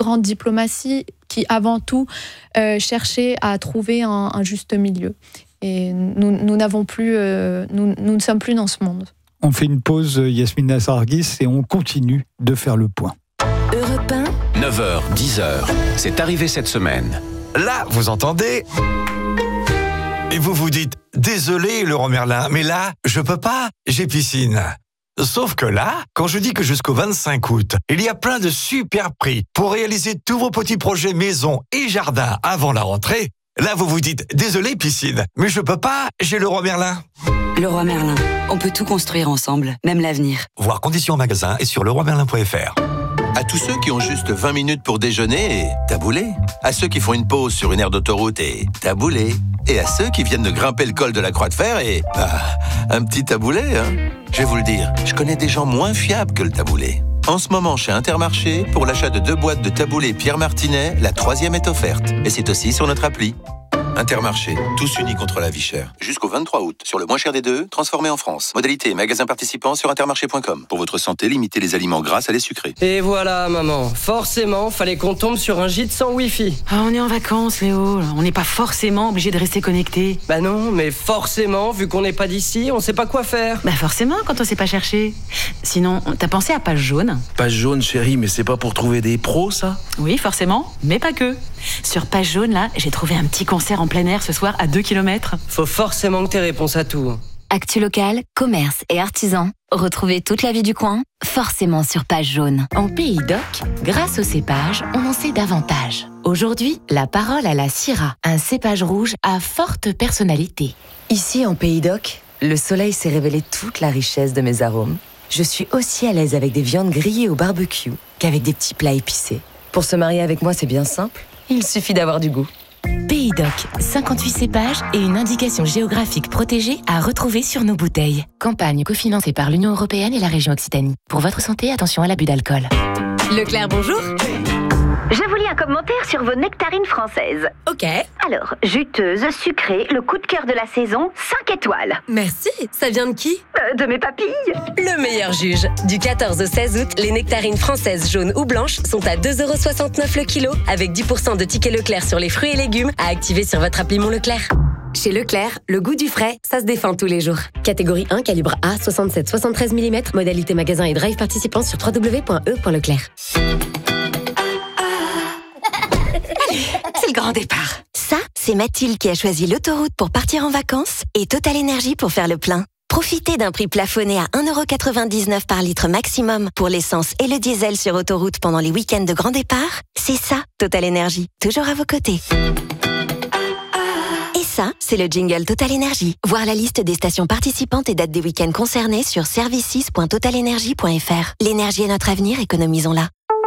grande diplomatie qui, avant tout, cherchait à trouver un juste milieu. Et nous ne sommes plus dans ce monde. On fait une pause, Yasmina Sarguis, et on continue de faire le point. Europe 1. 9h, 10h, c'est arrivé cette semaine. Là, vous entendez ? Et vous vous dites, désolé Laurent Merlin, mais là, je peux pas, j'ai piscine. Sauf que là, quand je dis que jusqu'au 25 août, il y a plein de super prix pour réaliser tous vos petits projets maison et jardin avant la rentrée, là vous vous dites, désolé piscine, mais je peux pas, j'ai Leroy Merlin. Leroy Merlin, on peut tout construire ensemble, même l'avenir. Voir conditions en magasin et sur leroymerlin.fr. À tous ceux qui ont juste 20 minutes pour déjeuner et taboulé. À ceux qui font une pause sur une aire d'autoroute et taboulé. Et à ceux qui viennent de grimper le col de la Croix de Fer et... un petit taboulé, hein. Je vais vous le dire, je connais des gens moins fiables que le taboulé. En ce moment, chez Intermarché, pour l'achat de 2 boîtes de taboulé Pierre Martinet, la 3e est offerte. Et c'est aussi sur notre appli. Intermarché, tous unis contre la vie chère. Jusqu'au 23 août, sur le moins cher des deux, transformé en France. Modalité, magasin participant sur intermarché.com. Pour votre santé, limitez les aliments gras à les sucrés. Et voilà, maman. Forcément, fallait qu'on tombe sur un gîte sans Wi-Fi. Ah, on est en vacances, Léo. On n'est pas forcément obligé de rester connecté. Bah non, mais forcément, vu qu'on n'est pas d'ici, on sait pas quoi faire. Bah forcément, quand on sait pas chercher. Sinon, t'as pensé à Page Jaune ? Page Jaune, chérie, mais c'est pas pour trouver des pros, ça ? Oui, forcément, mais pas que. Sur Page Jaune, là, j'ai trouvé un petit concert en plein air ce soir à 2 km. Faut forcément que t'aies réponse à tout. Actu locale, commerce et artisans. Retrouvez toute la vie du coin, forcément sur Page Jaune. En Pays d'Oc, grâce au cépage, on en sait davantage. Aujourd'hui, la parole à la Syrah, un cépage rouge à forte personnalité. Ici, en Pays d'Oc, le soleil s'est révélé toute la richesse de mes arômes. Je suis aussi à l'aise avec des viandes grillées au barbecue qu'avec des petits plats épicés. Pour se marier avec moi, c'est bien simple. Il suffit d'avoir du goût. Pays d'Oc, 58 cépages et une indication géographique protégée à retrouver sur nos bouteilles. Campagne cofinancée par l'Union européenne et la région Occitanie. Pour votre santé, attention à l'abus d'alcool. Leclerc, bonjour. Je vous lis un commentaire sur vos nectarines françaises. Ok. Alors, juteuse, sucrée, le coup de cœur de la saison, 5 étoiles. Merci. Ça vient de qui ? De mes papilles. Le meilleur juge. Du 14 au 16 août, les nectarines françaises jaunes ou blanches sont à 2,69€ le kilo, avec 10% de tickets Leclerc sur les fruits et légumes à activer sur votre appli Mon Leclerc. Chez Leclerc, le goût du frais, ça se défend tous les jours. Catégorie 1, calibre A, 67-73 mm, modalité magasin et drive participant sur www.e.leclerc. C'est le grand départ. Ça, c'est Mathilde qui a choisi l'autoroute pour partir en vacances et Total Énergie pour faire le plein. Profitez d'un prix plafonné à 1,99€ par litre maximum pour l'essence et le diesel sur autoroute pendant les week-ends de grand départ. C'est ça, Total Énergie, toujours à vos côtés. Et ça, c'est le jingle Total Énergie. Voir la liste des stations participantes et dates des week-ends concernés sur services.totalenergie.fr. L'énergie est notre avenir, économisons-la.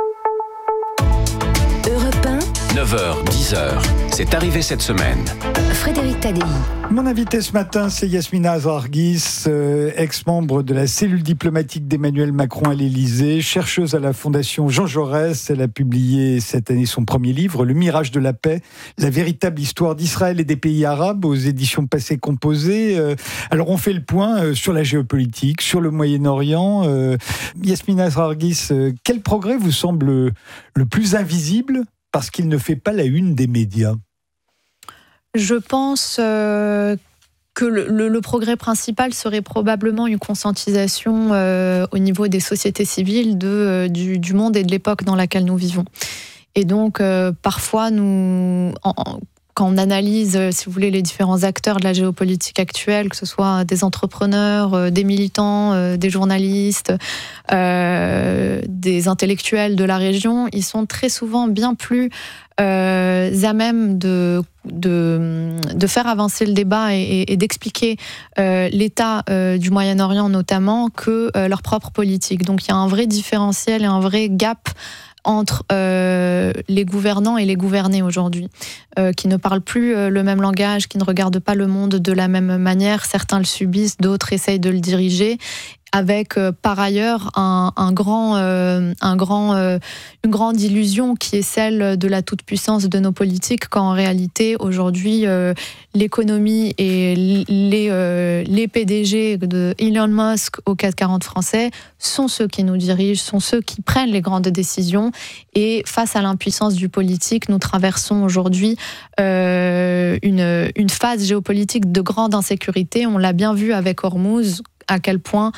9h, 10h, c'est arrivé cette semaine. Frédéric Tadei. Mon invité ce matin, c'est Yasmina Sarguis, ex-membre de la cellule diplomatique d'Emmanuel Macron à l'Élysée, chercheuse à la Fondation Jean Jaurès. Elle a publié cette année son premier livre, Le Mirage de la paix, la véritable histoire d'Israël et des pays arabes, aux éditions Passé Composé. Alors on fait le point sur la géopolitique, sur le Moyen-Orient. Yasmina Sarguis, quel progrès vous semble le plus invisible parce qu'il ne fait pas la une des médias? Je pense que le progrès principal serait probablement une conscientisation au niveau des sociétés civiles du monde et de l'époque dans laquelle nous vivons. Et donc, parfois, quand on analyse, si vous voulez, les différents acteurs de la géopolitique actuelle, que ce soit des entrepreneurs, des militants, des journalistes, des intellectuels de la région, ils sont très souvent bien plus à même de faire avancer le débat et d'expliquer l'état du Moyen-Orient notamment que leur propre politique. Donc il y a un vrai différentiel et un vrai gap entre les gouvernants et les gouvernés aujourd'hui, qui ne parlent plus le même langage, qui ne regardent pas le monde de la même manière. Certains le subissent, d'autres essayent de le diriger, avec par ailleurs une grande illusion qui est celle de la toute-puissance de nos politiques, quand en réalité aujourd'hui l'économie et les PDG de Elon Musk au CAC 40 français sont ceux qui nous dirigent, sont ceux qui prennent les grandes décisions, et face à l'impuissance du politique, nous traversons aujourd'hui une phase géopolitique de grande insécurité. On l'a bien vu avec Hormuz, à quel point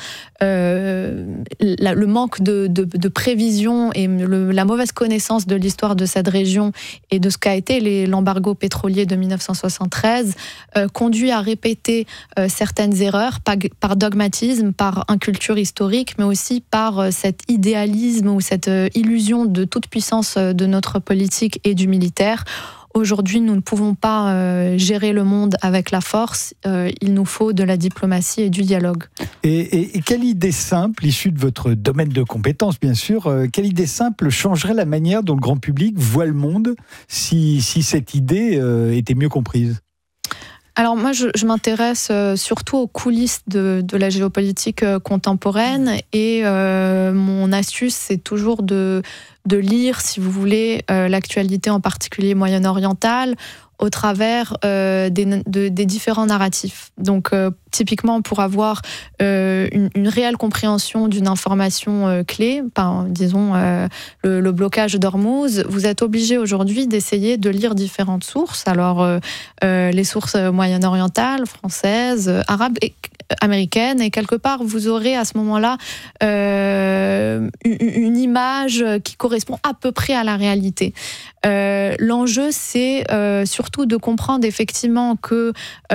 le manque de prévision et la mauvaise connaissance de l'histoire de cette région et de ce qu'a été l'embargo pétrolier de 1973 conduit à répéter certaines erreurs par dogmatisme, par inculture historique, mais aussi par cet idéalisme ou cette illusion de toute puissance de notre politique et du militaire. Aujourd'hui, nous ne pouvons pas gérer le monde avec la force. Il nous faut de la diplomatie et du dialogue. Et quelle idée simple, issue de votre domaine de compétences, bien sûr, quelle idée simple changerait la manière dont le grand public voit le monde si cette idée était mieux comprise ? Alors moi, je m'intéresse surtout aux coulisses de la géopolitique contemporaine, et mon astuce, c'est toujours de lire, si vous voulez, l'actualité en particulier moyen-orientale, au travers des différents narratifs. Donc, typiquement, pour avoir une réelle compréhension d'une information clé, disons le blocage d'Ormuz, vous êtes obligé aujourd'hui d'essayer de lire différentes sources. Alors, les sources moyen-orientales, françaises, arabes et américaine, et quelque part vous aurez à ce moment-là une image qui correspond à peu près à la réalité. L'enjeu, c'est surtout de comprendre effectivement que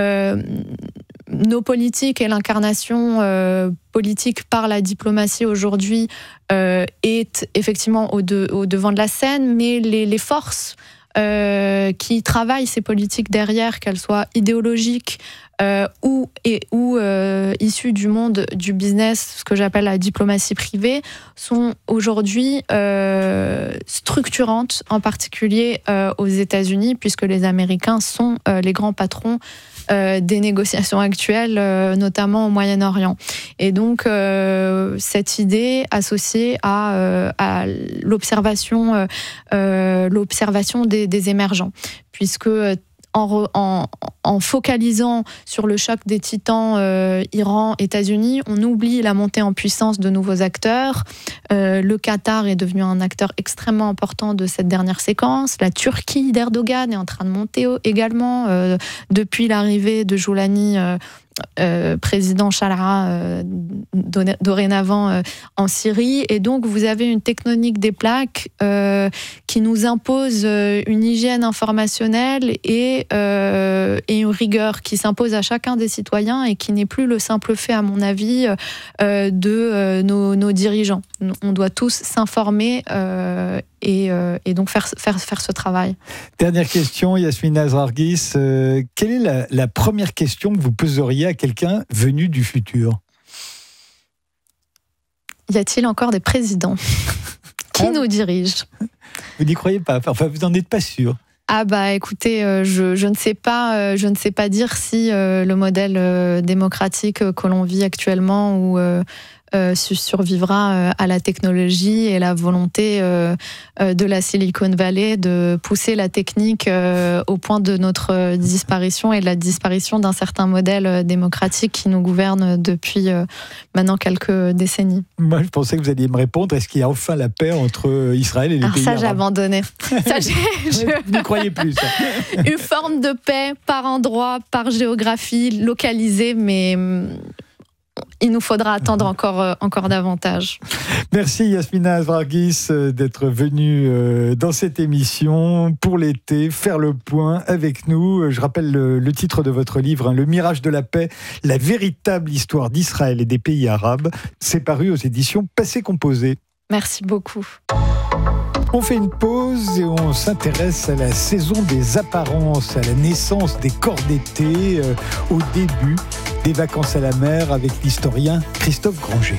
nos politiques et l'incarnation politique par la diplomatie aujourd'hui est effectivement au devant de la scène, mais les forces qui travaillent ces politiques derrière, qu'elles soient idéologiques ou issues du monde du business, ce que j'appelle la diplomatie privée, sont aujourd'hui structurantes, en particulier aux États-Unis, puisque les Américains sont les grands patrons des négociations actuelles, notamment au Moyen-Orient. Et donc, cette idée associée à l'observation des émergents, puisque en focalisant sur le choc des titans Iran, États-Unis, on oublie la montée en puissance de nouveaux acteurs. Le Qatar est devenu un acteur extrêmement important de cette dernière séquence. La Turquie d'Erdogan est en train de monter également depuis l'arrivée de Joulani, président Shalara dorénavant en Syrie. Et donc vous avez une tectonique des plaques qui nous impose une hygiène informationnelle et une rigueur qui s'impose à chacun des citoyens, et qui n'est plus le simple fait, à mon avis, de nos dirigeants. On doit tous s'informer et donc faire ce travail. Dernière question, Yasmina Azarguis. Quelle est la première question que vous poseriez à quelqu'un venu du futur ? Y a-t-il encore des présidents qui nous dirigent ? Vous n'y croyez pas ? Enfin, vous n'en êtes pas sûr ? Ah bah écoutez, je ne sais pas dire si le modèle démocratique que l'on vit actuellement ou survivra à la technologie et la volonté de la Silicon Valley de pousser la technique au point de notre disparition et de la disparition d'un certain modèle démocratique qui nous gouverne depuis maintenant quelques décennies. Moi, je pensais que vous alliez me répondre, est-ce qu'il y a enfin la paix entre Israël et les pays arabes ? Ça, j'ai abandonné. Vous ne croyez plus, ça. Une forme de paix par endroit, par géographie, localisée, mais il nous faudra attendre encore davantage. Merci Yasmina Azarguis d'être venue dans cette émission pour l'été, faire le point avec nous. Je rappelle le titre de votre livre, Le Mirage de la paix, la véritable histoire d'Israël et des pays arabes. C'est paru aux éditions Passé Composé. Merci beaucoup. On fait une pause et on s'intéresse à la saison des apparences, à la naissance des corps d'été, au début des vacances à la mer avec l'historien Christophe Granger.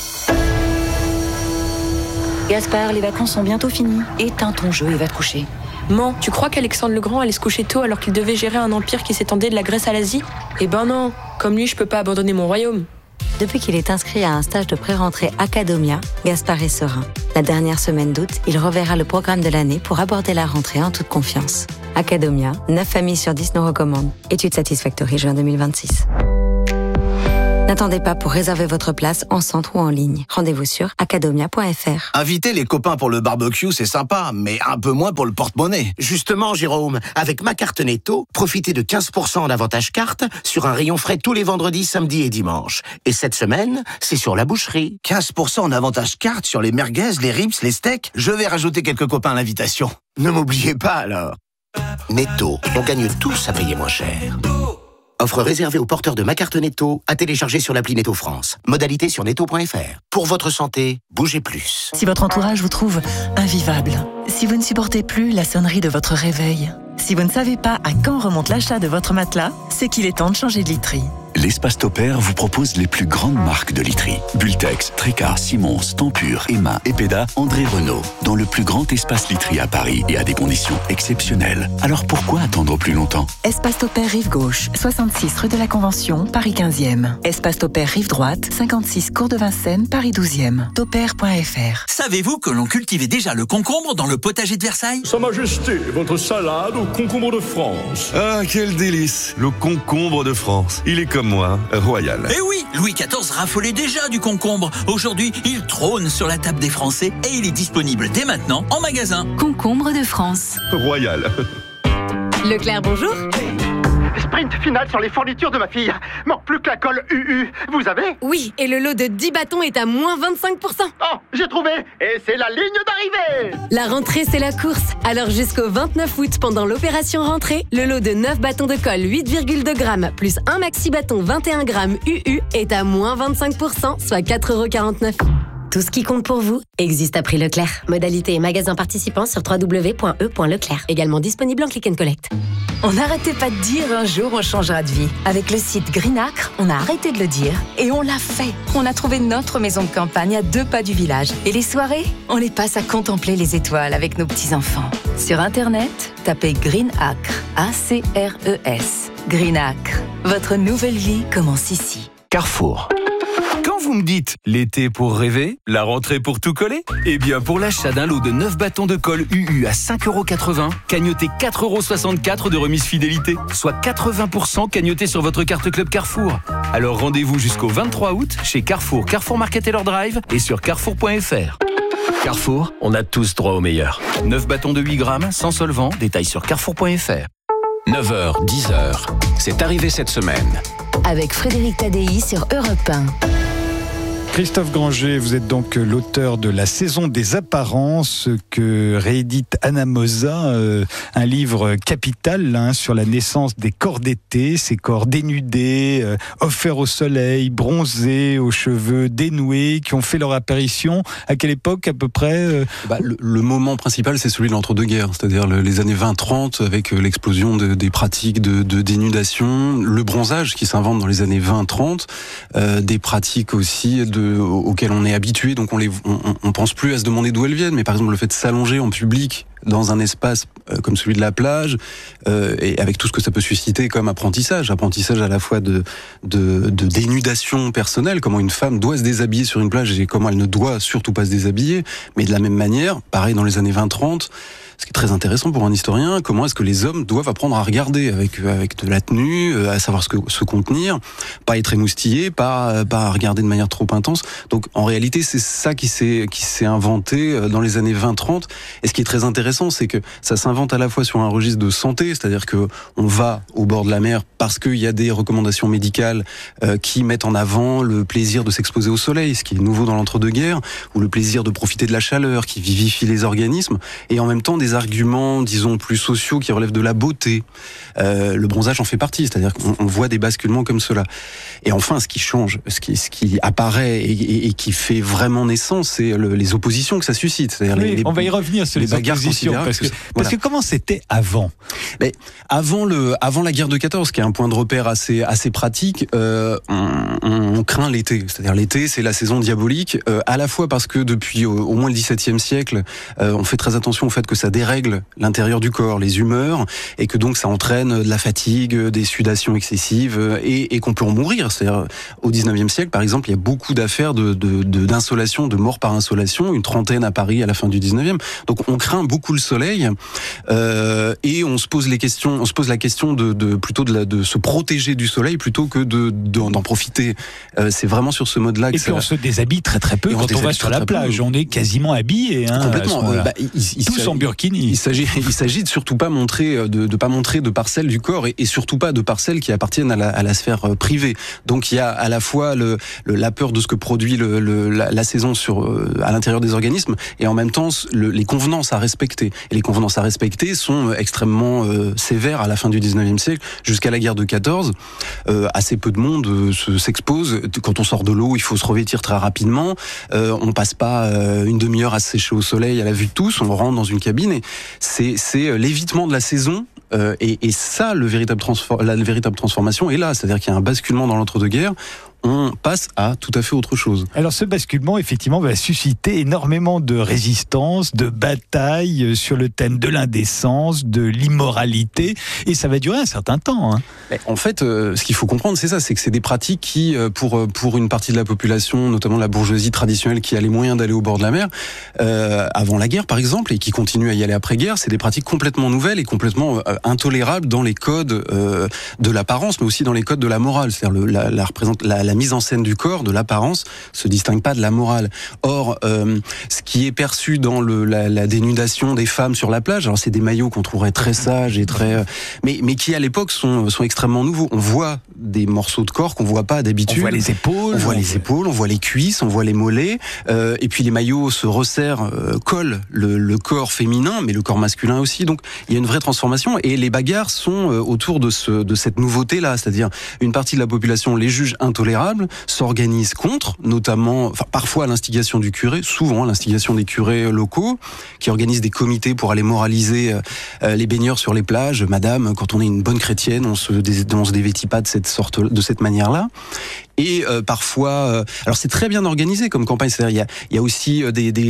Gaspard, les vacances sont bientôt finies. Éteins ton jeu et va te coucher. Man, tu crois qu'Alexandre le Grand allait se coucher tôt alors qu'il devait gérer un empire qui s'étendait de la Grèce à l'Asie ? Eh ben non, comme lui, je peux pas abandonner mon royaume. Depuis qu'il est inscrit à un stage de pré-rentrée Academia, Gaspard est serein. La dernière semaine d'août, il reverra le programme de l'année pour aborder la rentrée en toute confiance. Academia, 9 familles sur 10 nous recommandent. Étude Satisfactory, juin 2026. N'attendez pas pour réserver votre place en centre ou en ligne. Rendez-vous sur academia.fr. Inviter les copains pour le barbecue, c'est sympa, mais un peu moins pour le porte-monnaie. Justement, Jérôme, avec ma carte Netto, profitez de 15% en avantage carte sur un rayon frais tous les vendredis, samedis et dimanches. Et cette semaine, c'est sur la boucherie. 15% en avantage carte sur les merguez, les ribs, les steaks. Je vais rajouter quelques copains à l'invitation. Ne m'oubliez pas alors. Netto, on gagne tous à payer moins cher. Offre réservée aux porteurs de ma carte Netto, à télécharger sur l'appli Netto France. Modalité sur netto.fr. Pour votre santé, bougez plus. Si votre entourage vous trouve invivable, si vous ne supportez plus la sonnerie de votre réveil, si vous ne savez pas à quand remonte l'achat de votre matelas, c'est qu'il est temps de changer de literie. L'Espace Topair vous propose les plus grandes marques de literie. Bultex, Trécar, Simons, Tempur, Emma, Epeda, André Renault. Dans le plus grand espace literie à Paris et à des conditions exceptionnelles. Alors pourquoi attendre plus longtemps? Espace Topair Rive Gauche, 66 rue de la Convention, Paris 15e. Espace Topair Rive Droite, 56 cours de Vincennes, Paris 12e. Topair.fr. Savez-vous que l'on cultivait déjà le concombre dans le potager de Versailles? Sa Majesté, votre salade au concombre de France. Ah, quel délice! Le concombre de France. Il est comme moi, royal. Eh oui, Louis XIV raffolait déjà du concombre. Aujourd'hui, il trône sur la table des Français et il est disponible dès maintenant en magasin. Concombre de France. Royal. Leclerc, bonjour. Sprint final sur les fournitures de ma fille. Manque plus que la colle UU. Vous avez? Oui, et le lot de 10 bâtons est à moins 25%. Oh, j'ai trouvé. Et c'est la ligne d'arrivée. La rentrée, c'est la course. Alors jusqu'au 29 août, pendant l'opération rentrée, le lot de 9 bâtons de colle 8,2 grammes plus un maxi bâton 21 grammes UU est à moins 25%, soit 4,49 €. Tout ce qui compte pour vous existe à prix Leclerc. Modalité et magasin participants sur www.e.leclerc. Également disponible en click and collect. On n'arrêtait pas de dire un jour on changera de vie. Avec le site Greenacre, on a arrêté de le dire et on l'a fait. On a trouvé notre maison de campagne à 2 pas du village. Et les soirées, on les passe à contempler les étoiles avec nos petits-enfants. Sur Internet, tapez Greenacre, A-C-R-E-S. Greenacre, votre nouvelle vie commence ici. Carrefour. Quand vous me dites l'été pour rêver, la rentrée pour tout coller, eh bien pour l'achat d'un lot de 9 bâtons de colle UU à 5,80 €, cagnotez 4,64 € de remise fidélité, soit 80% cagnoté sur votre carte Club Carrefour. Alors rendez-vous jusqu'au 23 août chez Carrefour, Carrefour Market et leur drive et sur carrefour.fr. Carrefour, on a tous droit au meilleur. 9 bâtons de 8 grammes, sans solvant, détail sur carrefour.fr. 9h, 10h, c'est arrivé cette semaine. Avec Frédéric Tadei sur Europe 1. Christophe Granger, vous êtes donc l'auteur de La saison des apparences que réédite Anna Moza, un livre capital sur la naissance des corps d'été, ces corps dénudés, offerts au soleil, bronzés, aux cheveux dénoués, qui ont fait leur apparition. À quelle époque à peu près le moment principal, c'est celui de l'entre-deux-guerres, c'est-à-dire les années 20-30, avec l'explosion des pratiques de dénudation, le bronzage qui s'invente dans les années 20-30, des pratiques aussi auxquelles on est habitué, donc on pense plus à se demander d'où elles viennent, mais par exemple le fait de s'allonger en public dans un espace comme celui de la plage, et avec tout ce que ça peut susciter comme apprentissage à la fois de dénudation personnelle, comment une femme doit se déshabiller sur une plage et comment elle ne doit surtout pas se déshabiller, mais de la même manière, pareil dans les années 20-30, ce qui est très intéressant pour un historien, comment est-ce que les hommes doivent apprendre à regarder avec de la tenue, à savoir se contenir, pas être émoustillé, pas regarder de manière trop intense. Donc en réalité, c'est ça qui s'est inventé dans les années 20-30. Et ce qui est très intéressant, c'est que ça s'invente à la fois sur un registre de santé, c'est-à-dire que on va au bord de la mer parce qu'il y a des recommandations médicales qui mettent en avant le plaisir de s'exposer au soleil, ce qui est nouveau dans l'entre-deux-guerres, ou le plaisir de profiter de la chaleur qui vivifie les organismes, et en même temps des arguments, disons, plus sociaux qui relèvent de la beauté. Le bronzage en fait partie, c'est-à-dire qu'on voit des basculements comme cela. Et enfin, ce qui change, ce qui apparaît et qui fait vraiment naissance, c'est les oppositions que ça suscite. C'est-à-dire on va y revenir sur les oppositions, parce que comment c'était avant? Mais avant la guerre de 14, qui est un point de repère assez pratique, on craint l'été. C'est-à-dire l'été, c'est la saison diabolique, à la fois parce que depuis au moins le XVIIe siècle, on fait très attention au fait que ça dérègle l'intérieur du corps, les humeurs, et que donc ça entraîne de la fatigue, des sudations excessives, et qu'on peut en mourir. C'est-à-dire, au 19e siècle, par exemple, il y a beaucoup d'affaires d'insolation, de mort par insolation, une trentaine à Paris à la fin du 19e. Donc on craint beaucoup le soleil, et on se pose la question de se protéger du soleil plutôt que d'en profiter. C'est vraiment sur ce mode-là que et puis on se déshabille très très peu quand on va sur la plage. On est quasiment habillé. Complètement. Tous en burkini. Il s'agit de surtout pas montrer, de pas montrer de parcelles du corps et surtout pas de parcelles qui appartiennent à la sphère privée. Donc il y a à la fois la peur de ce que produit la saison à l'intérieur des organismes et en même temps les convenances à respecter. Et les convenances à respecter sont extrêmement sévères à la fin du 19e siècle jusqu'à la guerre de 14. Assez peu de monde s'expose. Quand on sort de l'eau, il faut se revêtir très rapidement. On passe pas une demi-heure à se sécher au soleil à la vue de tous. On rentre dans une cabine et c'est l'évitement de la saison. Et ça, la véritable transformation est là. C'est-à-dire qu'il y a un basculement dans l'entre-deux-guerres. On passe à tout à fait autre chose. Alors ce basculement, effectivement, va susciter énormément de résistance, de batailles sur le thème de l'indécence, de l'immoralité, et ça va durer un certain temps. En fait, ce qu'il faut comprendre, c'est ça, c'est que c'est des pratiques qui, pour une partie de la population, notamment la bourgeoisie traditionnelle qui a les moyens d'aller au bord de la mer, avant la guerre par exemple, et qui continue à y aller après-guerre, c'est des pratiques complètement nouvelles et complètement intolérables dans les codes de l'apparence, mais aussi dans les codes de la morale. C'est-à-dire la mise en scène du corps, de l'apparence, se distingue pas de la morale. Or, ce qui est perçu dans la dénudation des femmes sur la plage, alors c'est des maillots qu'on trouverait très sages et très, mais qui à l'époque sont extrêmement nouveaux. On voit des morceaux de corps qu'on voit pas d'habitude. On voit les épaules. On voit les cuisses, on voit les mollets, et puis les maillots se resserrent, collent le corps féminin, mais le corps masculin aussi. Donc il y a une vraie transformation et les bagarres sont autour de cette nouveauté-là, c'est-à-dire une partie de la population les juge intolérables, s'organise contre, notamment, parfois à l'instigation du curé, souvent à l'instigation des curés locaux, qui organisent des comités pour aller moraliser les baigneurs sur les plages. Madame, quand on est une bonne chrétienne, on se dévêtit pas de cette manière-là. Et parfois, alors c'est très bien organisé comme campagne. C'est-à-dire il y a aussi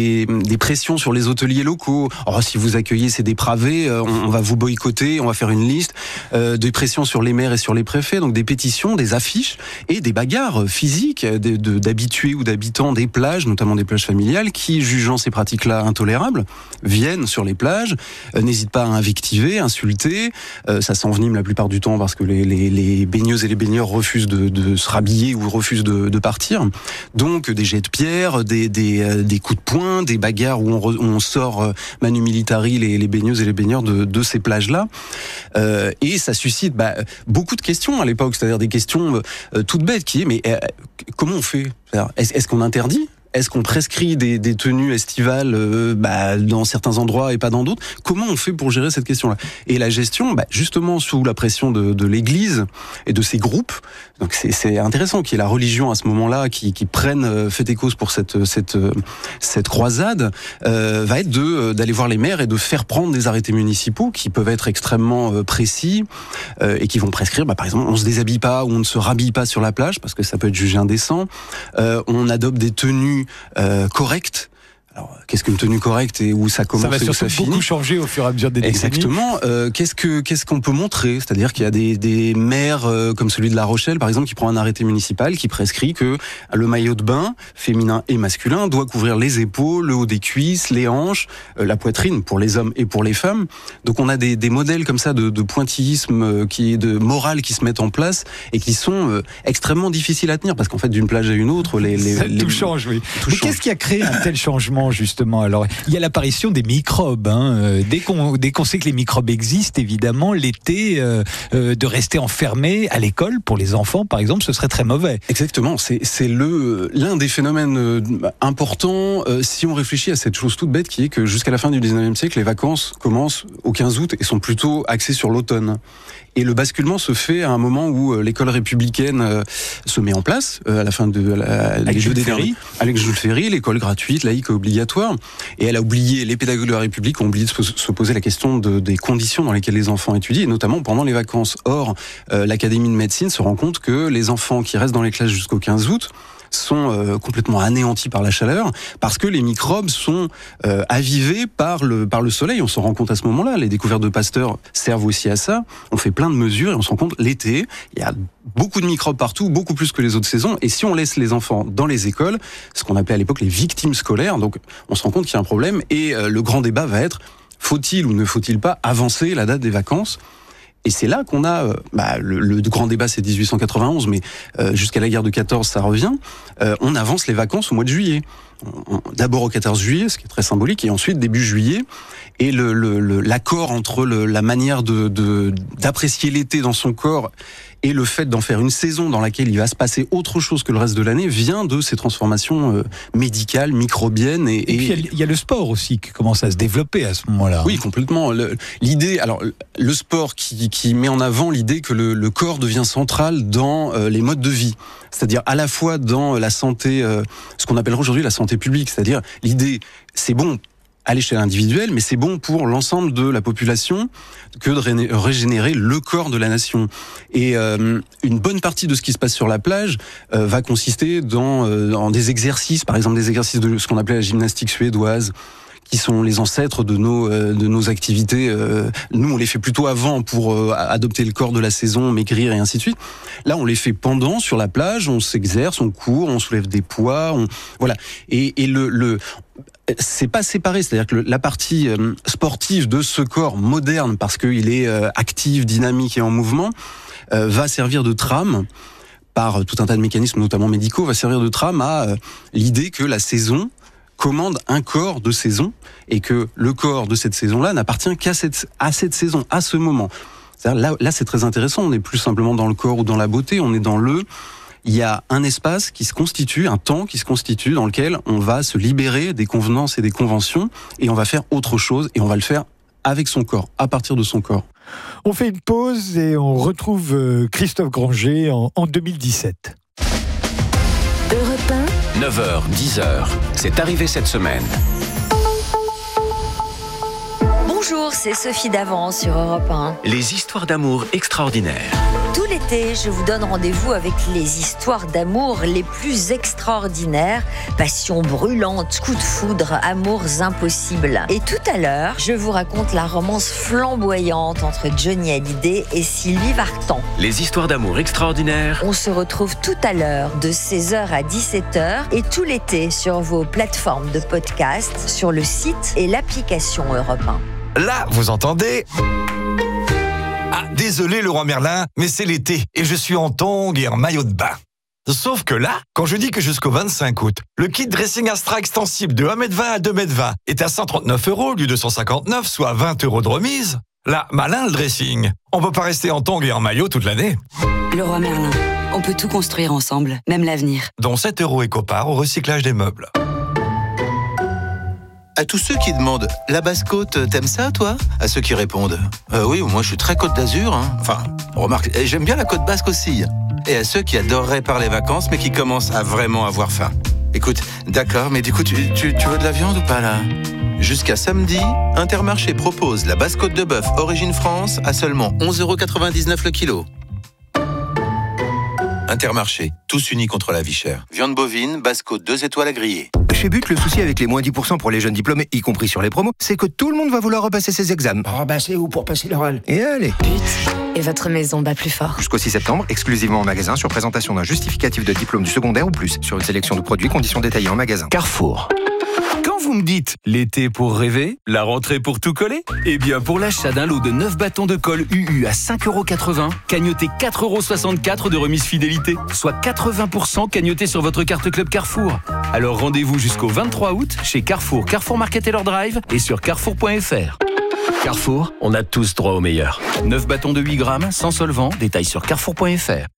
des pressions sur les hôteliers locaux. Alors si vous accueillez ces dépravés, on va vous boycotter, on va faire une liste. Des pressions sur les maires et sur les préfets, donc des pétitions, des affiches et des bagarres physiques d'habitués ou d'habitants des plages, notamment des plages familiales, qui jugeant ces pratiques-là intolérables, viennent sur les plages, n'hésitent pas à invectiver, insulter. Ça s'envenime la plupart du temps parce que les baigneuses et les baigneurs refusent de se rhabiller ou refusent de partir. Donc des jets de pierre, des coups de poing, des bagarres où on sort manu militari les baigneuses et les baigneurs de ces plages-là. Et ça suscite beaucoup de questions à l'époque, c'est-à-dire des questions toutes bêtes mais comment on fait ? Est-ce qu'on interdit ? Est-ce qu'on prescrit des tenues estivales dans certains endroits et pas dans d'autres ? Comment on fait pour gérer cette question-là ? Et la gestion, justement sous la pression de l'Église et de ces groupes, donc c'est intéressant qu'il y ait la religion à ce moment-là qui prenne fait et cause pour cette croisade, va être d'aller voir les maires et de faire prendre des arrêtés municipaux qui peuvent être extrêmement précis et qui vont prescrire, par exemple, on se déshabille pas ou on ne se rhabille pas sur la plage parce que ça peut être jugé indécent. On adopte des tenues correctes. Alors, qu'est-ce qu'une tenue correcte et où ça commence et où ça finit ? Ça va surtout beaucoup changer au fur et à mesure des décennies. Exactement. Qu'est-ce qu'on peut montrer ? C'est-à-dire qu'il y a des maires comme celui de La Rochelle, par exemple, qui prend un arrêté municipal qui prescrit que le maillot de bain, féminin et masculin, doit couvrir les épaules, le haut des cuisses, les hanches, la poitrine pour les hommes et pour les femmes. Donc on a des modèles comme ça de pointillisme, de morale qui se mettent en place et qui sont extrêmement difficiles à tenir parce qu'en fait d'une plage à une autre, tout change, oui. Mais qu'est-ce qui a créé un tel changement justement ? Alors, il y a l'apparition des microbes. Dès qu'on sait que les microbes existent, évidemment, l'été, de rester enfermé à l'école, pour les enfants, par exemple, ce serait très mauvais. Exactement. C'est l'un des phénomènes importants si on réfléchit à cette chose toute bête qui est que jusqu'à la fin du 19e siècle, les vacances commencent au 15 août et sont plutôt axées sur l'automne. Et le basculement se fait à un moment où l'école républicaine se met en place, à la fin avec Jules Ferry, l'école gratuite, laïque et obligatoire. Et elle a oublié, les pédagogues de la République ont oublié de se poser la question des conditions dans lesquelles les enfants étudient, et notamment pendant les vacances. Or, l'Académie de médecine se rend compte que les enfants qui restent dans les classes jusqu'au 15 août sont complètement anéantis par la chaleur, parce que les microbes sont avivés par le soleil. On s'en rend compte à ce moment-là. Les découvertes de Pasteur servent aussi à ça. On fait plein de mesures et on se rend compte, l'été, il y a beaucoup de microbes partout, beaucoup plus que les autres saisons. Et si on laisse les enfants dans les écoles, ce qu'on appelait à l'époque les victimes scolaires, donc on se rend compte qu'il y a un problème. Et le grand débat va être, faut-il ou ne faut-il pas avancer la date des vacances ? Et c'est là qu'on a le grand débat, c'est 1891, mais jusqu'à la guerre de 14, ça revient. On avance les vacances au mois de juillet. D'abord au 14 juillet, ce qui est très symbolique, et ensuite début juillet. Et l'accord entre la manière d'apprécier l'été dans son corps et le fait d'en faire une saison dans laquelle il va se passer autre chose que le reste de l'année vient de ces transformations médicales, microbiennes. Et puis il y a le sport aussi qui commence à se développer à ce moment-là. Oui, complètement. L'idée, alors le sport qui met en avant l'idée que le corps devient central dans les modes de vie. C'est-à-dire à la fois dans la santé, ce qu'on appellerait aujourd'hui la santé publique. C'est-à-dire l'idée, c'est bon à l'échelle individuelle, mais c'est bon pour l'ensemble de la population que de régénérer le corps de la nation. Et une bonne partie de ce qui se passe sur la plage va consister dans des exercices, par exemple des exercices de ce qu'on appelait la gymnastique suédoise, qui sont les ancêtres de nos activités. Nous, on les fait plutôt avant pour adopter le corps de la saison, maigrir et ainsi de suite. Là, on les fait pendant, sur la plage, on s'exerce, on court, on soulève des poids, voilà. Et c'est pas séparé, c'est-à-dire que la partie sportive de ce corps moderne, parce qu'il est actif, dynamique et en mouvement, va servir de trame par tout un tas de mécanismes, notamment médicaux, va servir de trame à l'idée que la saison commande un corps de saison et que le corps de cette saison-là n'appartient qu'à cette saison, à ce moment. Là, c'est très intéressant. On n'est plus simplement dans le corps ou dans la beauté, on est dans il y a un espace qui se constitue, un temps qui se constitue dans lequel on va se libérer des convenances et des conventions et on va faire autre chose et on va le faire avec son corps, à partir de son corps. On fait une pause et on retrouve Christophe Granger en 2017. Europe 1, 9h, 10h, c'est arrivé cette semaine. Bonjour, c'est Sophie Davant sur Europe 1. Les histoires d'amour extraordinaires. Tout l'été, je vous donne rendez-vous avec les histoires d'amour les plus extraordinaires. Passion brûlante, coups de foudre, amours impossibles. Et tout à l'heure, je vous raconte la romance flamboyante entre Johnny Hallyday et Sylvie Vartan. Les histoires d'amour extraordinaires. On se retrouve tout à l'heure de 16h à 17h et tout l'été sur vos plateformes de podcast, sur le site et l'application Europe 1. Là, vous entendez ? Ah, désolé Leroy Merlin, mais c'est l'été et je suis en tongs et en maillot de bain. Sauf que là, quand je dis que jusqu'au 25 août, le kit dressing Astra extensible de 1m20 à 2m20 est à 139 € au lieu de 159, soit 20 € de remise, là, malin le dressing. On peut pas rester en tongs et en maillot toute l'année. Leroy Merlin, on peut tout construire ensemble, même l'avenir. Dont 7 € éco-part au recyclage des meubles. À tous ceux qui demandent « La Basse-Côte, t'aimes ça, toi ?» À ceux qui répondent « Oui, moi je suis très Côte d'Azur. Hein. » Enfin, remarque, j'aime bien la Côte Basque aussi. Et à ceux qui adoreraient parler vacances, mais qui commencent à vraiment avoir faim. Écoute, d'accord, mais du coup, tu veux de la viande ou pas, là ? Jusqu'à samedi, Intermarché propose la Basse-Côte de bœuf Origine France à seulement 11,99 € le kilo. Intermarché, tous unis contre la vie chère. Viande bovine, Basse-Côte 2 étoiles à griller. Chez But, le souci avec les moins 10% pour les jeunes diplômés, y compris sur les promos, c'est que tout le monde va vouloir repasser ses examens. Repasser où pour passer l'oral ? Et allez. But, et votre maison bat plus fort. Jusqu'au 6 septembre, exclusivement en magasin, sur présentation d'un justificatif de diplôme du secondaire ou plus. Sur une sélection de produits, conditions détaillées en magasin. Carrefour. Quand vous me dites l'été pour rêver, la rentrée pour tout coller, eh bien pour l'achat d'un lot de 9 bâtons de colle UU à 5,80 €, cagnotez 4,64 € de remise fidélité, soit 80% cagnoté sur votre carte Club Carrefour. Alors rendez-vous jusqu'au 23 août chez Carrefour, Carrefour Market et leur drive et sur carrefour.fr. Carrefour, on a tous droit au meilleur. 9 bâtons de 8 grammes, sans solvant, détail sur carrefour.fr.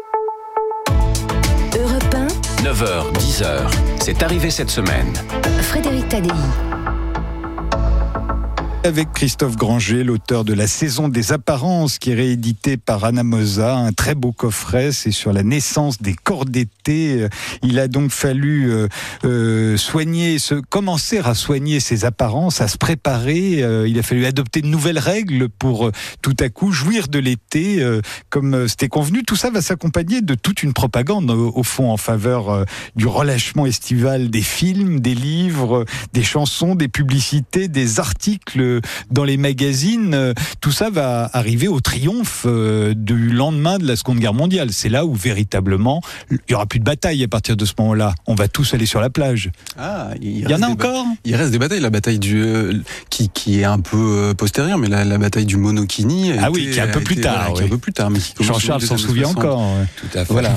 9h, 10h, c'est arrivé cette semaine. Frédéric Tadei. Avec Christophe Granger, l'auteur de La Saison des Apparences, qui est réédité par Anna Mosa, un très beau coffret, c'est sur la naissance des corps d'été. Il a donc fallu commencer à soigner ses apparences, à se préparer. Il a fallu adopter de nouvelles règles pour tout à coup jouir de l'été comme c'était convenu. Tout ça va s'accompagner de toute une propagande, au fond, en faveur du relâchement estival des films, des livres, des chansons, des publicités, des articles dans les magazines. Tout ça va arriver au triomphe du lendemain de la Seconde Guerre mondiale. C'est là où véritablement il n'y aura plus de bataille à partir de ce moment-là. On va tous aller sur la plage. Il y en a encore. Il reste des batailles. La bataille qui est un peu postérieure, mais la bataille du Monokini. Qui est un peu plus tard. Un peu plus tard, mais Jean-Charles s'en souvient encore. Tout à fait. Voilà.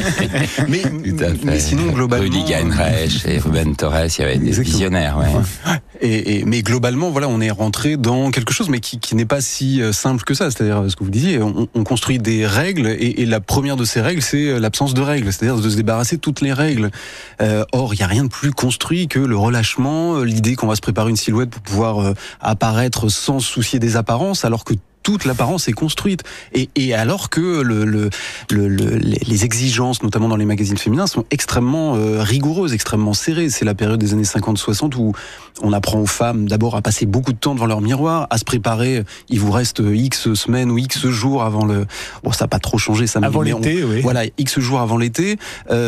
mais sinon, globalement, Rudi Heinrich et Ruben Torres, il y avait des visionnaires. Ouais. Mais globalement, voilà, on est rentré dans quelque chose, mais qui n'est pas si simple que ça. C'est-à-dire, ce que vous disiez, on construit des règles, et la première de ces règles, c'est l'absence de règles, c'est-à-dire de se débarrasser de toutes les règles. Or, il n'y a rien de plus construit que le relâchement, l'idée qu'on va se préparer une silhouette pour pouvoir apparaître sans se soucier des apparences, alors que toute l'apparence est construite, et alors que les exigences, notamment dans les magazines féminins, sont extrêmement rigoureuses, extrêmement serrées. C'est la période des années 50-60 où on apprend aux femmes d'abord à passer beaucoup de temps devant leur miroir, à se préparer. Il vous reste X semaines ou X jours avant ça n'a pas trop changé, ça. Avant l'été, oui. Voilà, X jours avant l'été.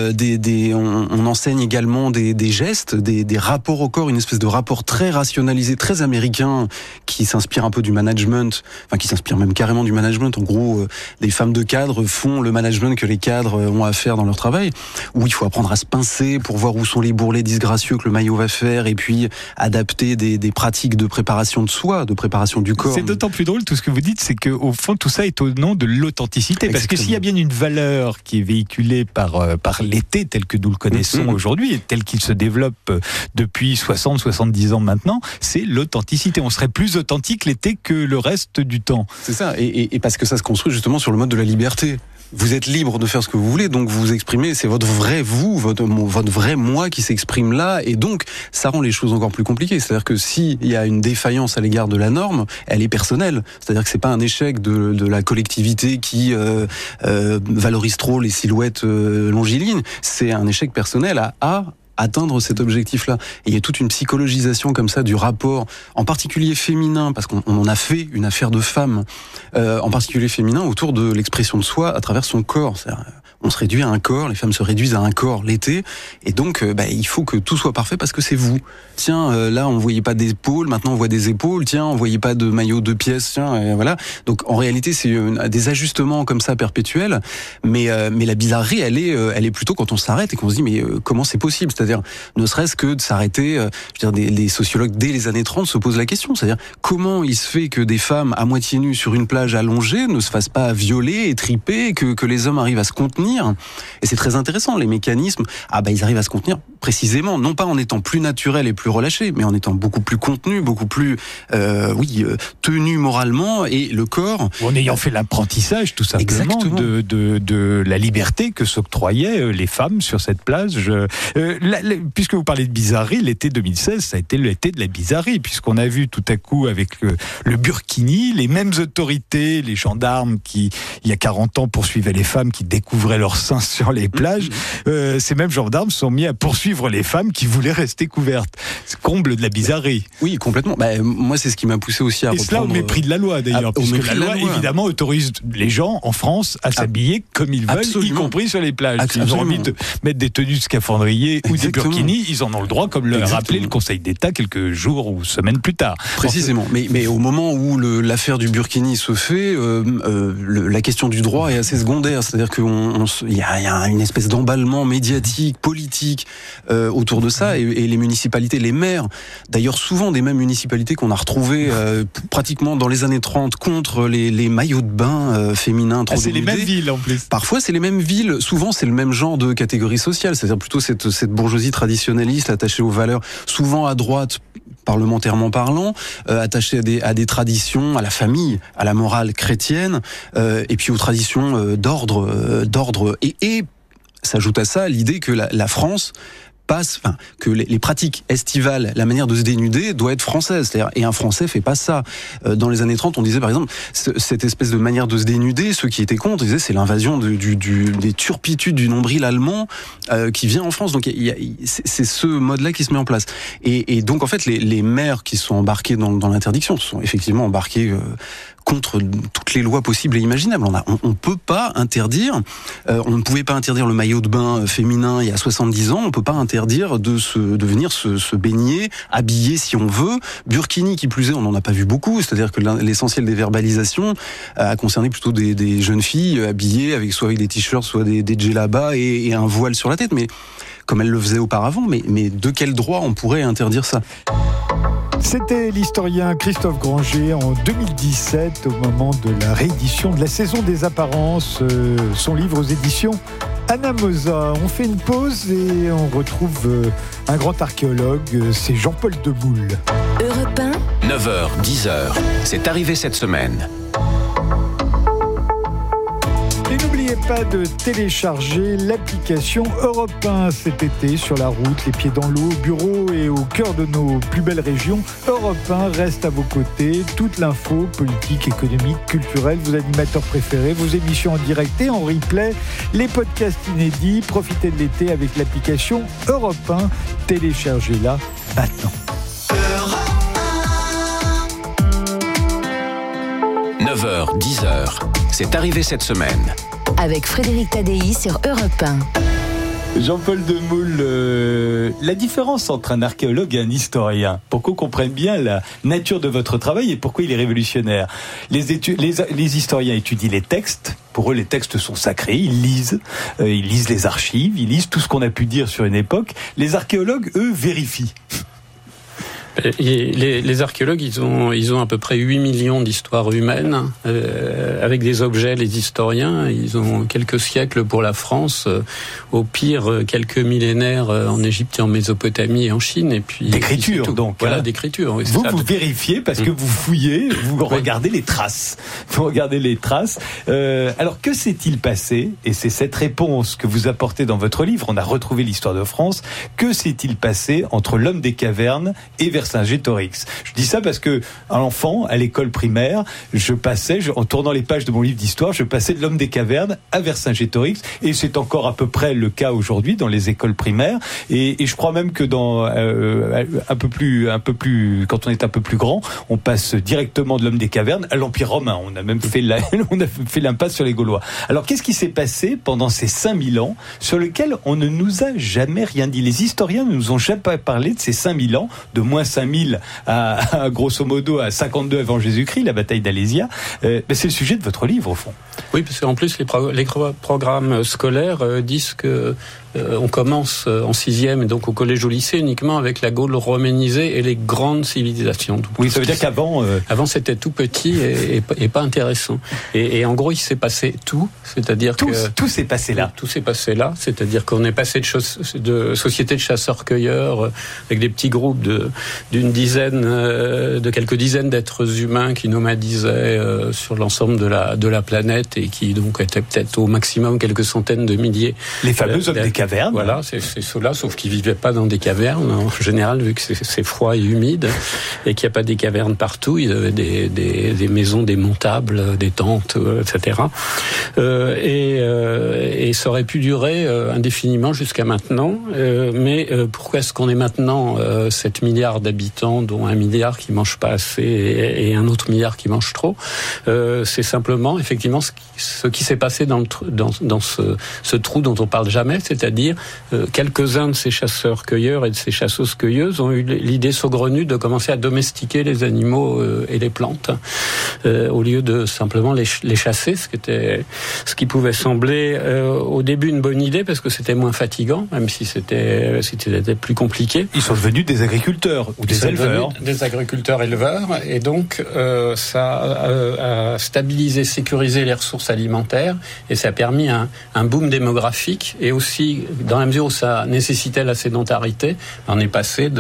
On enseigne également des gestes, des rapports au corps, une espèce de rapport très rationalisé, très américain, qui s'inspire un peu du management, qui s'inspire même carrément du management. En gros, les femmes de cadre font le management que les cadres ont à faire dans leur travail, où il faut apprendre à se pincer pour voir où sont les bourrelets disgracieux que le maillot va faire, et puis adapter des pratiques de préparation de soi, de préparation du corps. C'est d'autant plus drôle, tout ce que vous dites, c'est qu'au fond, tout ça est au nom de l'authenticité. Parce que s'il y a bien une valeur qui est véhiculée par l'été tel que nous le connaissons aujourd'hui, et tel qu'il se développe depuis 60-70 ans maintenant, c'est l'authenticité. On serait plus authentique l'été que le reste du temps. C'est ça, et parce que ça se construit justement sur le mode de la liberté. Vous êtes libre de faire ce que vous voulez, donc vous vous exprimez, c'est votre vrai vous, votre vrai moi qui s'exprime là, et donc ça rend les choses encore plus compliquées. C'est-à-dire que s'il y a une défaillance à l'égard de la norme, elle est personnelle. C'est-à-dire que c'est pas un échec de la collectivité qui valorise trop les silhouettes longilignes, c'est un échec personnel à atteindre cet objectif-là. Et il y a toute une psychologisation comme ça du rapport, en particulier féminin, parce qu'on en a fait une affaire de femme, en particulier féminin, autour de l'expression de soi à travers son corps. On se réduit à un corps, les femmes se réduisent à un corps l'été, et donc il faut que tout soit parfait parce que c'est vous. Tiens, là on voyait pas d'épaules, maintenant on voit des épaules, tiens, on voyait pas de maillot 2 pièces, tiens, voilà. Donc en réalité c'est des ajustements comme ça perpétuels, mais la bizarrerie elle est plutôt quand on s'arrête et qu'on se dit mais comment c'est possible, c'est-à-dire ne serait-ce que de s'arrêter, les sociologues dès les années 30 se posent la question, c'est-à-dire comment il se fait que des femmes à moitié nues sur une plage allongée ne se fassent pas violer, étriper, que les hommes arrivent à se contenir. Et c'est très intéressant, les mécanismes, ils arrivent à se contenir précisément, non pas en étant plus naturels et plus relâchés, mais en étant beaucoup plus contenus, beaucoup plus tenus moralement, et le corps... En ayant fait l'apprentissage, tout simplement, de la liberté que s'octroyaient les femmes sur cette plage. Puisque vous parlez de bizarrerie, l'été 2016, ça a été l'été de la bizarrerie, puisqu'on a vu tout à coup avec le Burkini, les mêmes autorités, les gendarmes qui, il y a 40 ans, poursuivaient les femmes qui découvraient leurs seins sur les plages, ces mêmes gendarmes sont mis à poursuivre les femmes qui voulaient rester couvertes. C'est comble de la bizarrerie. Oui, complètement. Moi, c'est ce qui m'a poussé aussi à reprendre... Et cela au mépris de la loi, d'ailleurs, puisque la loi, évidemment, autorise les gens, en France, à s'habiller comme ils veulent, y compris sur les plages. Ils ont envie de mettre des tenues de scaphandrier ou des burkinis, ils en ont le droit, comme le rappelé le Conseil d'État quelques jours ou semaines plus tard. Précisément. Mais au moment où l'affaire du burkini se fait, la question du droit est assez secondaire. C'est-à-dire qu'il y a une espèce d'emballement médiatique, politique autour de ça, et les municipalités, les maires, d'ailleurs souvent des mêmes municipalités qu'on a retrouvées pratiquement dans les années 30 contre les maillots de bain féminins trop dénudés. C'est les mêmes villes en plus. Parfois c'est les mêmes villes, souvent c'est le même genre de catégorie sociale, c'est-à-dire plutôt cette bourgeoisie traditionnaliste attachée aux valeurs, souvent à droite parlementairement parlant, attachée à des traditions, à la famille, à la morale chrétienne, et puis aux traditions d'ordre, et s'ajoute à ça l'idée que la France que les pratiques estivales, la manière de se dénuder doit être française. C'est-à-dire, et un Français fait pas ça. Dans les années 30, on disait par exemple, cette espèce de manière de se dénuder, ceux qui étaient contre disaient c'est l'invasion des turpitudes du nombril allemand qui vient en France. Donc c'est ce mode-là qui se met en place. Et donc en fait, les maires qui sont embarqués dans l'interdiction sont effectivement embarqués contre toutes les lois possibles et imaginables. On peut pas interdire, on ne pouvait pas interdire le maillot de bain féminin il y a 70 ans, on peut pas interdire de venir se baigner, habiller si on veut. Burkini qui plus est, on n'en a pas vu beaucoup, c'est-à-dire que l'essentiel des verbalisations a concerné plutôt des jeunes filles habillées soit avec des t-shirts, soit des djellabas et un voile sur la tête, mais comme elles le faisaient auparavant, mais de quel droit on pourrait interdire ça ? C'était l'historien Christophe Granger en 2017, au moment de la réédition de La Saison des Apparences, son livre aux éditions Anamosa. On fait une pause et on retrouve un grand archéologue, c'est Jean-Paul Demoule. Europe 1, 9h, 10h, c'est arrivé cette semaine. Et n'oubliez pas de télécharger l'application Europe 1 cet été sur la route, les pieds dans l'eau, au bureau et au cœur de nos plus belles régions. Europe 1 reste à vos côtés. Toute l'info politique, économique, culturelle, vos animateurs préférés, vos émissions en direct et en replay, les podcasts inédits. Profitez de l'été avec l'application Europe 1. Téléchargez-la maintenant. 9h, 10h, c'est arrivé cette semaine. Avec Frédéric Tadei sur Europe 1. Jean-Paul Demoule, la différence entre un archéologue et un historien, pour qu'on comprenne bien la nature de votre travail et pourquoi il est révolutionnaire. Les historiens étudient les textes. Pour eux, les textes sont sacrés, ils lisent les archives, ils lisent tout ce qu'on a pu dire sur une époque. Les archéologues, eux, vérifient. Les archéologues, ils ont à peu près 8 millions d'histoires humaines avec des objets. Les historiens, ils ont quelques siècles pour la France, au pire quelques millénaires en Égypte et en Mésopotamie et en Chine. Et puis d'écriture, donc. Voilà, d'écriture. Oui, vous vérifiez parce que vous fouillez, vous regardez les traces. Vous regardez les traces. Alors que s'est-il passé ? Et c'est cette réponse que vous apportez dans votre livre. On a retrouvé l'histoire de France. Que s'est-il passé entre l'homme des cavernes et Vercingétorix. Je dis ça parce que, à l'enfant, à l'école primaire, en tournant les pages de mon livre d'histoire, je passais de l'homme des cavernes à Vercingétorix, et c'est encore à peu près le cas aujourd'hui dans les écoles primaires. Et je crois même que quand on est un peu plus grand, on passe directement de l'homme des cavernes à l'Empire romain. On a même fait l'impasse sur les Gaulois. Alors, qu'est-ce qui s'est passé pendant ces 5000 ans sur lesquels on ne nous a jamais rien dit? Les historiens ne nous ont jamais parlé de ces 5000 ans, de moins 5000 à grosso modo à 52 avant Jésus-Christ, la bataille d'Alésia. C'est le sujet de votre livre, au fond. Oui, parce qu'en plus, les programmes scolaires disent que on commence en 6e et donc au collège, au lycée uniquement avec la Gaule romanisée et les grandes civilisations. Donc, oui, ça veut dire qu'avant... Avant, c'était tout petit et pas intéressant. Et en gros, il s'est passé tout, c'est-à-dire tout s'est passé là. Tout s'est passé là, c'est-à-dire qu'on est passé de société de chasseurs-cueilleurs avec des petits groupes de quelques dizaines d'êtres humains qui nomadisaient sur l'ensemble de la planète et qui donc étaient peut-être au maximum quelques centaines de milliers. Les fameux hommes des cavernes. Voilà, c'est ceux-là, sauf qu'ils vivaient pas dans des cavernes en général, vu que c'est froid et humide et qu'il n'y a pas des cavernes partout. Ils avaient des maisons démontables, des tentes, etc. Et ça aurait pu durer indéfiniment jusqu'à maintenant. Mais pourquoi est-ce qu'on est maintenant 7 milliards d'habitants, dont 1 milliard qui mange pas assez et un autre milliard qui mange trop? C'est simplement effectivement ce qui s'est passé dans ce trou dont on parle jamais, c'est-à-dire quelques-uns de ces chasseurs-cueilleurs et de ces chasseuses-cueilleuses ont eu l'idée saugrenue de commencer à domestiquer les animaux et les plantes au lieu de simplement les chasser, ce qui pouvait sembler au début une bonne idée parce que c'était moins fatigant, même si c'était plus compliqué. Ils sont devenus des agriculteurs ou des éleveurs. Des agriculteurs-éleveurs, et donc ça a stabilisé, sécurisé les ressources alimentaires, et ça a permis un boom démographique et aussi puis dans la mesure où ça nécessitait la sédentarité, on est passé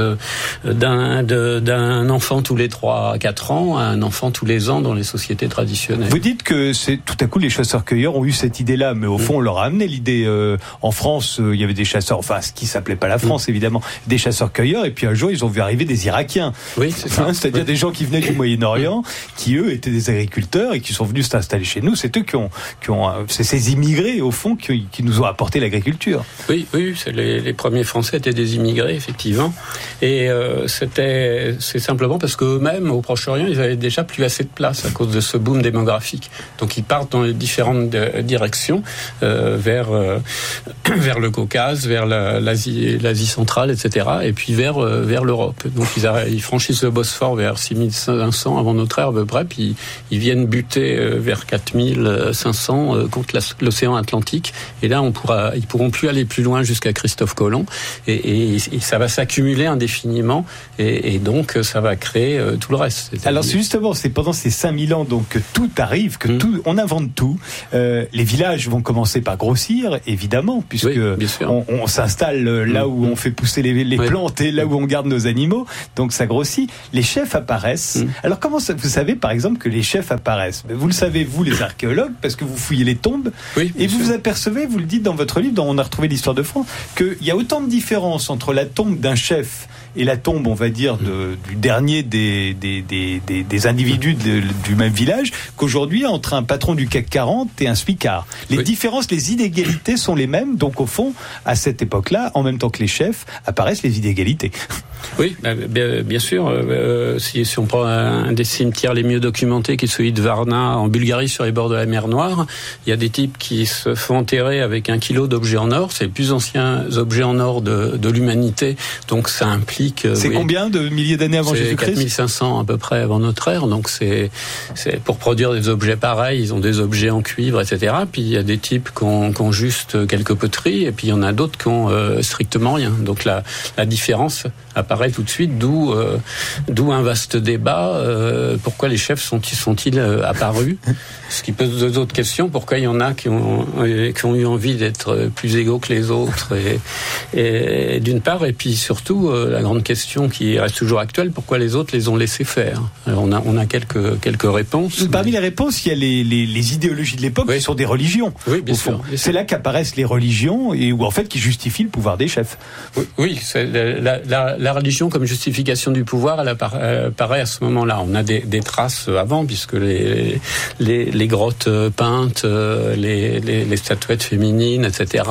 d'un enfant tous les 3-4 ans à un enfant tous les ans dans les sociétés traditionnelles. Vous dites que tout à coup les chasseurs-cueilleurs ont eu cette idée-là, mais au fond on leur a amené l'idée. En France, il y avait des chasseurs, enfin ce qui s'appelait pas la France évidemment, des chasseurs-cueilleurs, et puis un jour ils ont vu arriver des Irakiens. Oui, c'est ça. C'est-à-dire des gens qui venaient du Moyen-Orient, qui eux étaient des agriculteurs et qui sont venus s'installer chez nous. C'est eux qui ont c'est ces immigrés au fond qui nous ont apporté l'agriculture. Oui, c'est les premiers Français étaient des immigrés effectivement, et c'est simplement parce qu'eux-mêmes au Proche-Orient ils avaient déjà plus assez de place à cause de ce boom démographique. Donc ils partent dans les différentes directions vers le Caucase, vers l'Asie centrale, etc. Et puis vers l'Europe. Donc ils franchissent le Bosphore vers 6500 avant notre ère à peu près, puis ils viennent buter vers 4500 contre l'océan Atlantique. Et là ils pourront plus aller plus loin jusqu'à Christophe Colomb. Et ça va s'accumuler indéfiniment. Et donc ça va créer tout le reste. Alors c'est pendant ces 5000 ans donc que tout arrive, que tout, on invente tout. Les villages vont commencer par grossir, évidemment, puisque on s'installe là où on fait pousser les plantes et là où on garde nos animaux. Donc ça grossit. Les chefs apparaissent. Alors comment ça, vous savez par exemple que les chefs apparaissent? Vous le savez vous les archéologues parce que vous fouillez les tombes et vous apercevez, vous le dites dans votre livre, dont on a retrouvé l'histoire de France, qu'il y a autant de différences entre la tombe d'un chef et la tombe, on va dire, du dernier des individus du même village, qu'aujourd'hui, entre un patron du CAC 40 et un spicard. Les différences, les inégalités sont les mêmes, donc au fond, à cette époque-là, en même temps que les chefs, apparaissent les inégalités. Oui, bien sûr. Si on prend un des cimetières les mieux documentés, qui est celui de Varna, en Bulgarie, sur les bords de la mer Noire, il y a des types qui se font enterrer avec 1 kilo d'objets en or. C'est les plus anciens objets en or de l'humanité, donc ça implique... C'est combien de milliers d'années avant Jésus-Christ? 4500 à peu près avant notre ère, donc c'est pour produire des objets pareils, ils ont des objets en cuivre, etc. Puis il y a des types qui ont juste quelques poteries, et puis il y en a d'autres qui ont strictement rien. Donc la différence apparaît tout de suite, d'où un vaste débat. Pourquoi les chefs sont-ils apparus? Ce qui pose deux autres questions. Pourquoi il y en a qui ont eu envie d'être plus égaux que les autres, et d'une part, et puis surtout la grande question qui reste toujours actuelle, pourquoi les autres les ont laissés faire? Alors on a quelques réponses. Parmi les réponses, il y a les idéologies de l'époque qui sont des religions. Oui, bien sûr. C'est là qu'apparaissent les religions et où en fait qui justifient le pouvoir des chefs. Oui, c'est la religion comme justification du pouvoir, elle apparaît à ce moment-là. On a des traces avant, puisque les grottes peintes, les statuettes féminines, etc.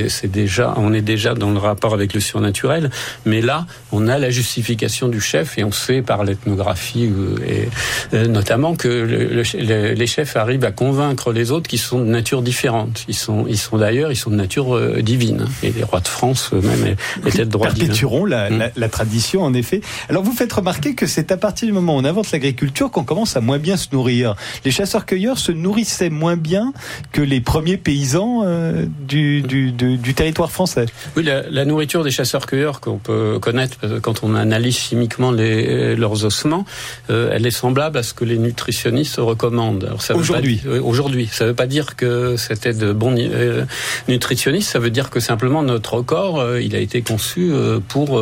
On est déjà dans le rapport avec le surnaturel. Mais là, on a la justification du chef, et on sait par l'ethnographie notamment que les chefs arrivent à convaincre les autres qu'ils sont de nature différente. Ils sont de nature divine. Et les rois de France eux-mêmes étaient de droit divin. Perpétueront la tradition, en effet. Alors vous faites remarquer que c'est à partir du moment où on invente l'agriculture qu'on commence à moins bien se nourrir. Les chasseurs-cueilleurs se nourrissaient moins bien que les premiers paysans du territoire français. Oui, la nourriture des chasseurs-cueilleurs qu'on peut connaître quand on analyse chimiquement leurs ossements, elle est semblable à ce que les nutritionnistes recommandent. Alors, aujourd'hui, ça ne veut pas dire que c'était de bons nutritionnistes, ça veut dire que simplement notre corps, il a été conçu pour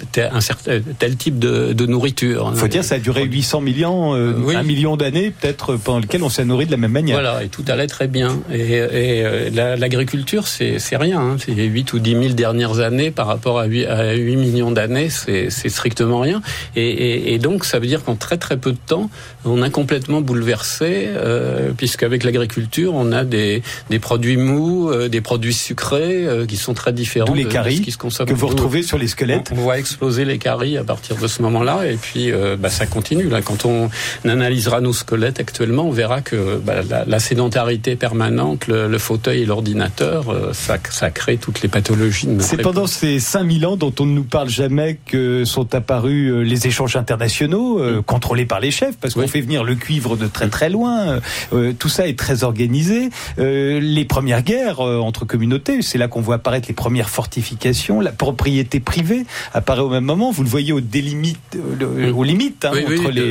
tel type de nourriture. Il faut dire que ça a duré 800 millions, 1 million d'années peut-être, pendant lesquelles on s'est nourri de la même manière. Voilà, et tout allait très bien. Et l'agriculture, c'est rien. Hein. C'est les 8 ou 10 000 dernières années par rapport à 8 millions d'années, c'est strictement rien. Et donc, ça veut dire qu'en très très peu de temps, on a complètement bouleversé, puisqu'avec l'agriculture, on a des produits mous, des produits sucrés qui sont très différents. D'où les caries de ce qui se consomme. Que vous retrouvez sur les squelettes. On voit exploser les caries à partir de ce moment-là, et puis ça continue. Là, quand on analysera nos squelettes actuellement, on verra que la sédentarité permanente, le fauteuil et l'ordinateur, ça crée toutes les pathologies. C'est pendant ces 5000 ans dont on ne nous parle jamais que sont apparus les échanges internationaux, contrôlés par les chefs, parce qu'on fait venir le cuivre de très très loin. Tout ça est très organisé. Les premières guerres entre communautés, c'est là qu'on voit apparaître les premières fortifications. La propriété privée apparaît au même moment. Vous le voyez aux limites,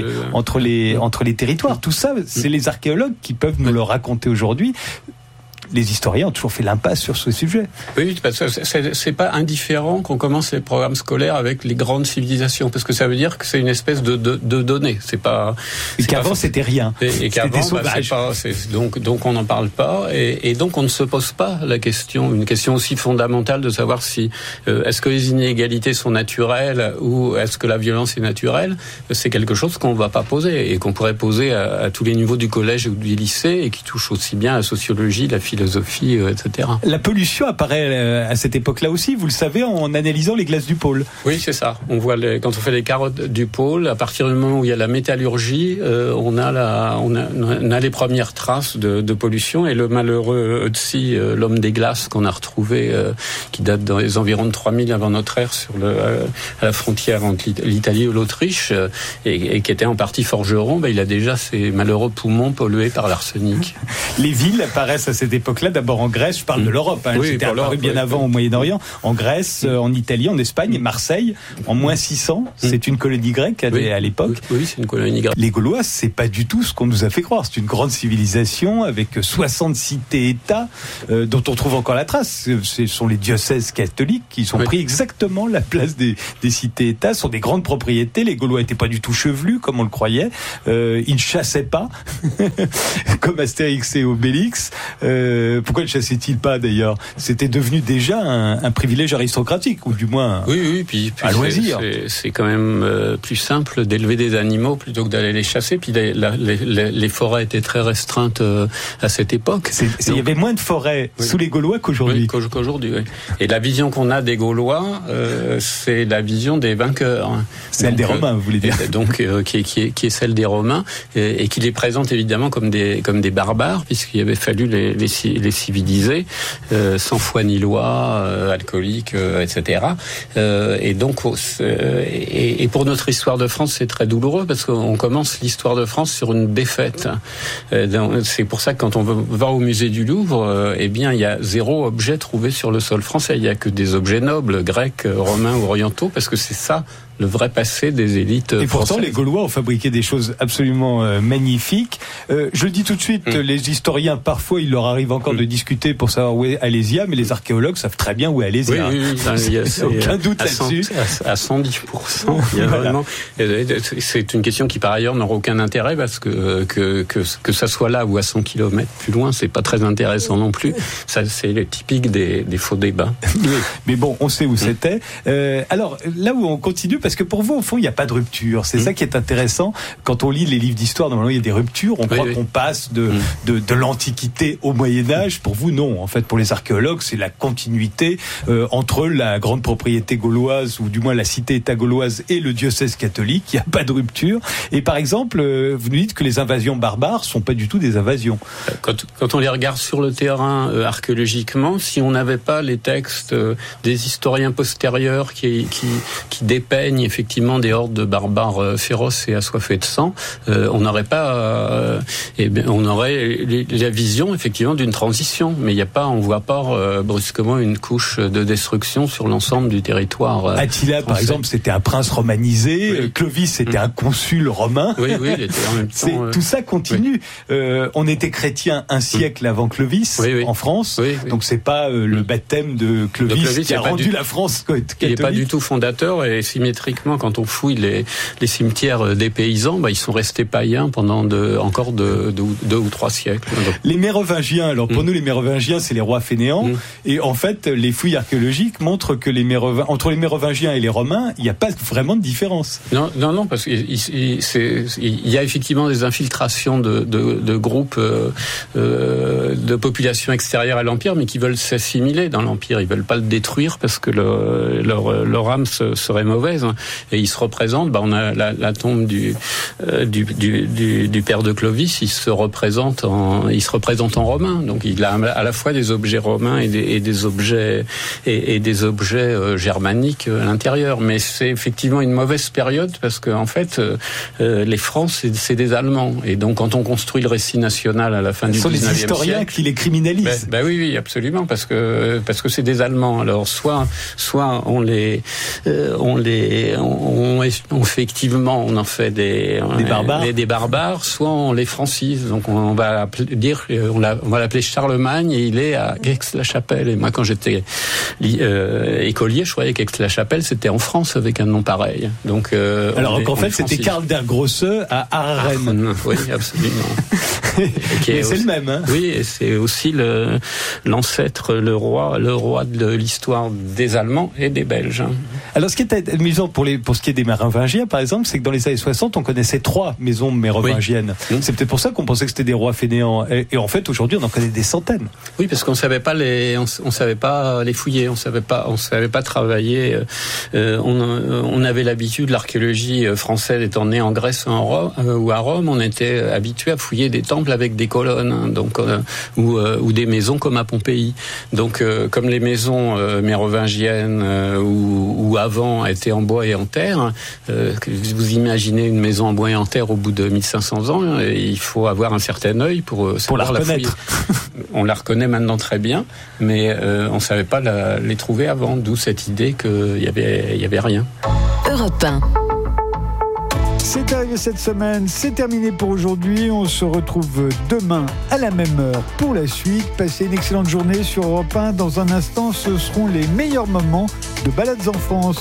entre les territoires. Tout ça, c'est les archéologues qui peuvent nous le raconter aujourd'hui. les historiens ont toujours fait l'impasse sur ce sujet. Oui, parce que c'est pas indifférent qu'on commence les programmes scolaires avec les grandes civilisations, parce que ça veut dire que c'est une espèce de données. C'est pas. Et qu'avant c'était rien. Et qu'avant, donc on n'en parle pas, et donc on ne se pose pas la question, une question aussi fondamentale de savoir si est-ce que les inégalités sont naturelles ou est-ce que la violence est naturelle. C'est quelque chose qu'on ne va pas poser et qu'on pourrait poser à tous les niveaux du collège ou du lycée et qui touche aussi bien la sociologie, la philosophie, etc. La pollution apparaît à cette époque-là aussi, vous le savez, en analysant les glaces du pôle. Oui, c'est ça. On voit quand on fait les carottes du pôle, à partir du moment où il y a la métallurgie, on a les premières traces de pollution, et le malheureux Ötzi, l'homme des glaces qu'on a retrouvé, qui date dans les environs de 3000 avant notre ère à la frontière entre l'Italie et l'Autriche, et qui était en partie forgeron, il a déjà ses malheureux poumons pollués par l'arsenic. Les villes apparaissent à cette époque-là, d'abord en Grèce, je parle de l'Europe, c'était apparu bien avant au Moyen-Orient, en Grèce, en Italie, en Espagne, Marseille, en moins 600, c'est une colonie grecque à l'époque. Oui, c'est une colonie grecque. Les Gaulois, c'est pas du tout ce qu'on nous a fait croire, c'est une grande civilisation avec 60 cités-États dont on trouve encore la trace. Ce sont les diocèses catholiques qui ont pris exactement la place des cités-États, ce sont des grandes propriétés. Les Gaulois n'étaient pas du tout chevelus comme on le croyait, ils ne chassaient pas comme Astérix et Obélix. Pourquoi ne chassaient-ils pas d'ailleurs? C'était devenu déjà un privilège aristocratique, ou du moins puis à loisir. C'est quand même plus simple d'élever des animaux plutôt que d'aller les chasser. Puis les forêts étaient très restreintes à cette époque. Il y avait moins de forêts sous les Gaulois qu'aujourd'hui. Oui. Et la vision qu'on a des Gaulois, c'est la vision des vainqueurs. Celle des Romains, vous voulez dire. Donc, qui est celle des Romains, et qui les présente évidemment comme des barbares, puisqu'il avait fallu les civiliser, sans foi ni loi, alcooliques, etc. Et donc, et pour notre histoire de France, c'est très douloureux, parce qu'on commence l'histoire de France sur une défaite. C'est pour ça que quand on va au musée du Louvre, il y a 0 objet trouvé sur le sol français. Il y a que des objets nobles, grecs, romains ou orientaux, parce que c'est ça le vrai passé des élites françaises. Et pourtant, les Gaulois ont fabriqué des choses absolument magnifiques. Je le dis tout de suite, les historiens, parfois, il leur arrive encore de discuter pour savoir où est Alésia, mais les archéologues savent très bien où est Alésia. Il y a aucun doute là-dessus. À 110%. Il y a vraiment, c'est une question qui, par ailleurs, n'aura aucun intérêt, parce que ça soit là ou à 100 km plus loin, c'est pas très intéressant non plus. Ça, c'est le typique des faux débats. Mais bon, on sait où c'était. Alors, là où on continue, parce que pour vous, au fond, il n'y a pas de rupture. C'est ça qui est intéressant. Quand on lit les livres d'histoire, normalement, il y a des ruptures. On croit qu'on passe de l'Antiquité au Moyen-Âge. Pour vous, non. En fait, pour les archéologues, c'est la continuité entre la grande propriété gauloise, ou du moins la cité-État gauloise, et le diocèse catholique. Il n'y a pas de rupture. Et par exemple, vous nous dites que les invasions barbares ne sont pas du tout des invasions. Quand on les regarde sur le terrain archéologiquement, si on n'avait pas les textes des historiens postérieurs qui dépeignent effectivement des hordes de barbares féroces et assoiffés de sang, on n'aurait pas, on aurait la vision effectivement d'une transition, mais on voit pas brusquement une couche de destruction sur l'ensemble du territoire. Attila, français. par exemple, c'était un prince romanisé. Clovis, c'était un consul romain. Oui, il était en même temps. Tout ça continue. On était chrétien un siècle avant Clovis en France, donc c'est pas le baptême de Clovis qui a rendu la France catholique. Il n'est pas du tout fondateur, et symétriquement, quand on fouille les cimetières des paysans, ils sont restés païens pendant encore 2 ou 3 siècles. Donc. Les Mérovingiens, alors pour nous les Mérovingiens, c'est les rois fainéants, et en fait les fouilles archéologiques montrent que entre les Mérovingiens et les Romains, il n'y a pas vraiment de différence. Non, parce qu'il y a effectivement des infiltrations de groupes de populations extérieures à l'Empire, mais qui veulent s'assimiler dans l'Empire. Ils veulent pas le détruire parce que leur âme serait mauvaise. Et ils se représentent. On a la tombe du père de Clovis. Il se représente en romain. Donc il a à la fois des objets romains et des objets germaniques à l'intérieur. Mais c'est effectivement une mauvaise période, parce que en fait les Francs c'est des Allemands. Et donc quand on construit le récit national à la fin du 19e siècle, ce sont les historiens qui les criminalisent. Oui, absolument, parce que c'est des Allemands. Alors soit on les effectivement, on en fait des barbares, soit on les francise. Donc on va l'appeler Charlemagne et il est à Aix-la-Chapelle. Et moi, quand j'étais écolier, je croyais qu'Aix-la-Chapelle c'était en France avec un nom pareil. Donc alors qu'en fait c'était Karl der Grosse à Arren. Oui, absolument. Mais c'est le même, hein. Oui, et c'est aussi l'ancêtre, le roi de l'histoire des Allemands et des Belges. Alors, ce qui est amusant pour ce qui est des mérovingiens, par exemple, c'est que dans les années 60, on connaissait 3 maisons mérovingiennes. Oui. C'est peut-être pour ça qu'on pensait que c'était des rois fainéants. Et en fait, aujourd'hui, on en connaît des centaines. Oui, parce qu'on savait pas on savait pas les fouiller, on savait pas travailler. On avait l'habitude, l'archéologie française étant née en Grèce ou à Rome, on était habitué à fouiller des temples avec des colonnes, donc ou des maisons comme à Pompéi. Donc, comme les maisons mérovingiennes ou avant étaient en bois et en terre, vous imaginez une maison en bois et en terre au bout de 1500 ans, il faut avoir un certain œil pour la reconnaître. On la reconnaît maintenant très bien, mais on savait pas les trouver avant, d'où cette idée qu'il y avait rien. Europe 1. C'est arrivé cette semaine, c'est terminé pour aujourd'hui. On se retrouve demain à la même heure pour la suite. Passez une excellente journée sur Europe 1. Dans un instant, ce seront les meilleurs moments de Balades en France.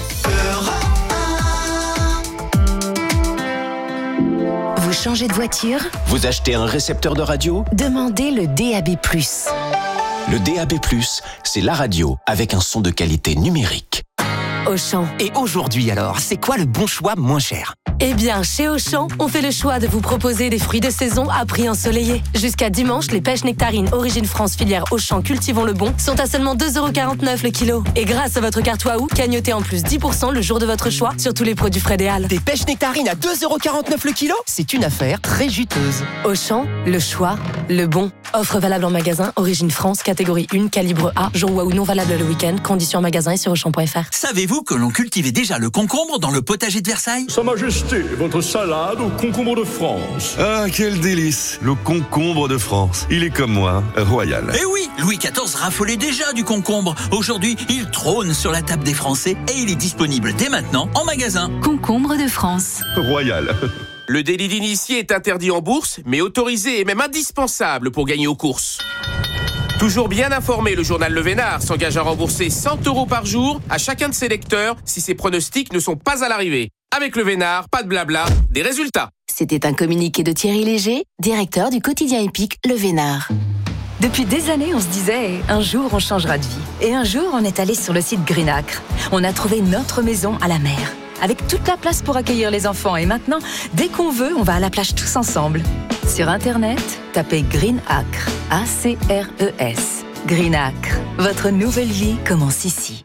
Vous changez de voiture ? Vous achetez un récepteur de radio ? Demandez le DAB+. Le DAB+, c'est la radio avec un son de qualité numérique. Auchan. Et aujourd'hui alors, c'est quoi le bon choix moins cher ? Eh bien, chez Auchan, on fait le choix de vous proposer des fruits de saison à prix ensoleillé. Jusqu'à dimanche, les pêches nectarines Origine France filière Auchan Cultivons le Bon sont à seulement 2,49€ le kilo. Et grâce à votre carte Waouh, cagnotez en plus 10% le jour de votre choix sur tous les produits frais des Halles. Des pêches nectarines à 2,49€ le kilo ? C'est une affaire très juteuse. Auchan, le choix, le bon. Offre valable en magasin, Origine France, catégorie 1, calibre A, jour Waouh non valable le week-end, conditions en magasin et sur Auchan.fr. Savez-vous que l'on cultivait déjà le concombre dans le potager de Versailles ? Sa Majesté, votre salade au concombre de France. Ah, quel délice! Le concombre de France. Il est comme moi, royal. Eh oui, Louis XIV raffolait déjà du concombre. Aujourd'hui, il trône sur la table des Français et il est disponible dès maintenant en magasin. Concombre de France. Royal. Le délit d'initié est interdit en bourse, mais autorisé et même indispensable pour gagner aux courses. Toujours bien informé, le journal Le Vénard s'engage à rembourser 100€ par jour à chacun de ses lecteurs si ses pronostics ne sont pas à l'arrivée. Avec Le Vénard, pas de blabla, des résultats. C'était un communiqué de Thierry Léger, directeur du quotidien épique Le Vénard. Depuis des années, on se disait « un jour, on changera de vie ». Et un jour, on est allé sur le site Greenacre. On a trouvé notre maison à la mer, avec toute la place pour accueillir les enfants. Et maintenant, dès qu'on veut, on va à la plage tous ensemble. Sur Internet, tapez Greenacre, A-C-R-E-S. Greenacre, votre nouvelle vie commence ici.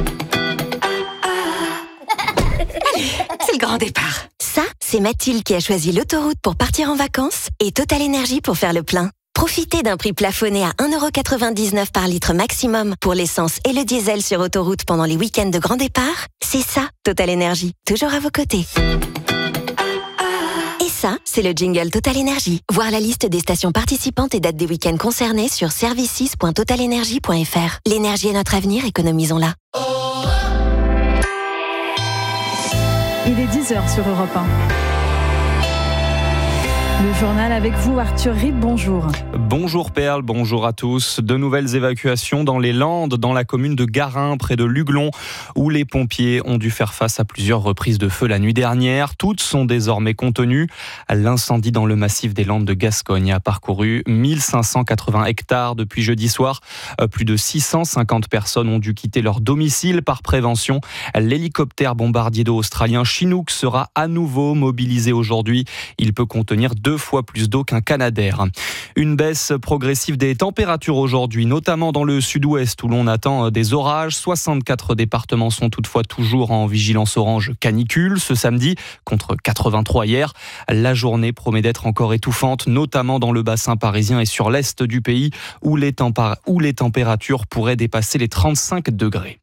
C'est le grand départ. Ça, c'est Mathilde qui a choisi l'autoroute pour partir en vacances et Total Énergie pour faire le plein. Profitez d'un prix plafonné à 1,99€ par litre maximum pour l'essence et le diesel sur autoroute pendant les week-ends de grand départ. C'est ça, Total Énergie, toujours à vos côtés. Et ça, c'est le jingle Total Énergie. Voir la liste des stations participantes et dates des week-ends concernés sur services.totalenergie.fr. L'énergie est notre avenir, économisons-la. Il est 10h sur Europe 1. Le journal avec vous, Arthur Rip, bonjour. Bonjour Perle, bonjour à tous. De nouvelles évacuations dans les Landes, dans la commune de Garin, près de Luglon, où les pompiers ont dû faire face à plusieurs reprises de feu la nuit dernière. Toutes sont désormais contenues. L'incendie dans le massif des Landes de Gascogne a parcouru 1580 hectares depuis jeudi soir. Plus de 650 personnes ont dû quitter leur domicile par prévention. L'hélicoptère bombardier d'eau australien Chinook sera à nouveau mobilisé aujourd'hui. Il peut contenir 2 fois plus d'eau qu'un Canadair. Une baisse progressive des températures aujourd'hui, notamment dans le sud-ouest où l'on attend des orages. 64 départements sont toutefois toujours en vigilance orange canicule ce samedi, contre 83 hier. La journée promet d'être encore étouffante, notamment dans le bassin parisien et sur l'est du pays où les températures pourraient dépasser les 35 degrés.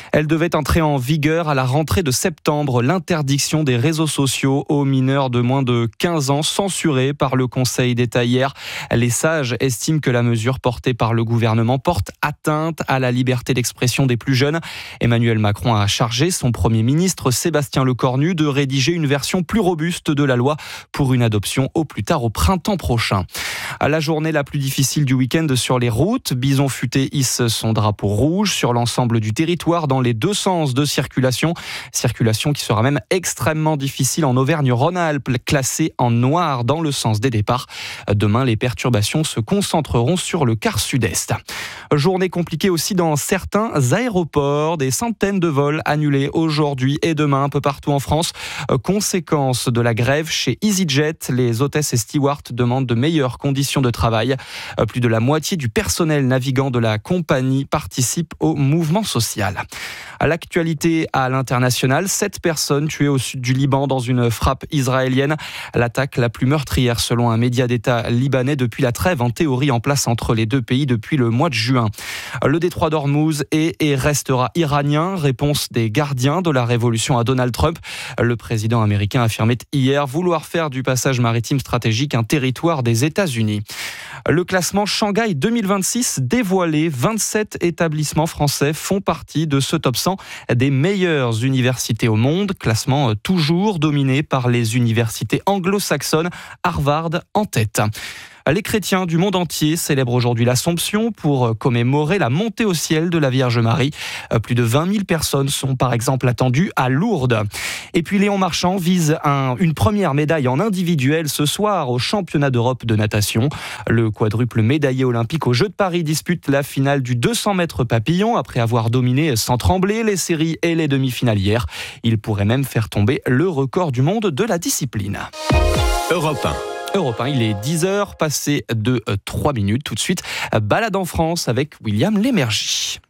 Elle devait entrer en vigueur à la rentrée de septembre. L'interdiction des réseaux sociaux aux mineurs de moins de 15 ans, censurée par le Conseil d'État hier. Les sages estiment que la mesure portée par le gouvernement porte atteinte à la liberté d'expression des plus jeunes. Emmanuel Macron a chargé son Premier ministre Sébastien Lecornu de rédiger une version plus robuste de la loi pour une adoption au plus tard au printemps prochain. À la journée la plus difficile du week-end sur les routes, Bison Futé hisse son drapeau rouge sur l'ensemble du territoire dans les deux sens de circulation. Circulation qui sera même extrêmement difficile en Auvergne-Rhône-Alpes, classée en noir dans le sens des départs. Demain, les perturbations se concentreront sur le quart sud-est. Journée compliquée aussi dans certains aéroports. Des centaines de vols annulés aujourd'hui et demain un peu partout en France. Conséquence de la grève chez EasyJet, les hôtesses et stewards demandent de meilleures conditions de travail. Plus de la moitié du personnel navigant de la compagnie participe au mouvement social. À l'actualité à l'international, 7 personnes tuées au sud du Liban dans une frappe israélienne. L'attaque la plus meurtrière selon un média d'État libanais depuis la trêve en théorie en place entre les deux pays depuis le mois de juin. Le détroit d'Ormuz est et restera iranien. Réponse des gardiens de la révolution à Donald Trump. Le président américain affirmait hier vouloir faire du passage maritime stratégique un territoire des États-Unis. Le classement Shanghai 2026 dévoilé, 27 établissements français font partie de ce top 100 des meilleures universités au monde. Classement toujours dominé par les universités anglo-saxonnes, Harvard en tête. Les chrétiens du monde entier célèbrent aujourd'hui l'Assomption pour commémorer la montée au ciel de la Vierge Marie. Plus de 20 000 personnes sont par exemple attendues à Lourdes. Et puis Léon Marchand vise une première médaille en individuel ce soir au championnat d'Europe de natation. Le quadruple médaillé olympique aux Jeux de Paris dispute la finale du 200 mètres papillon après avoir dominé sans trembler les séries et les demi-finales hier. Il pourrait même faire tomber le record du monde de la discipline. Europe 1. Europe 1, il est 10h, passé de 3 minutes. Tout de suite, balade en France avec William Lémergie.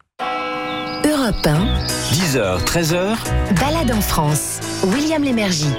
Europe 1. 10h, 13h. Balade en France. William Lémergie.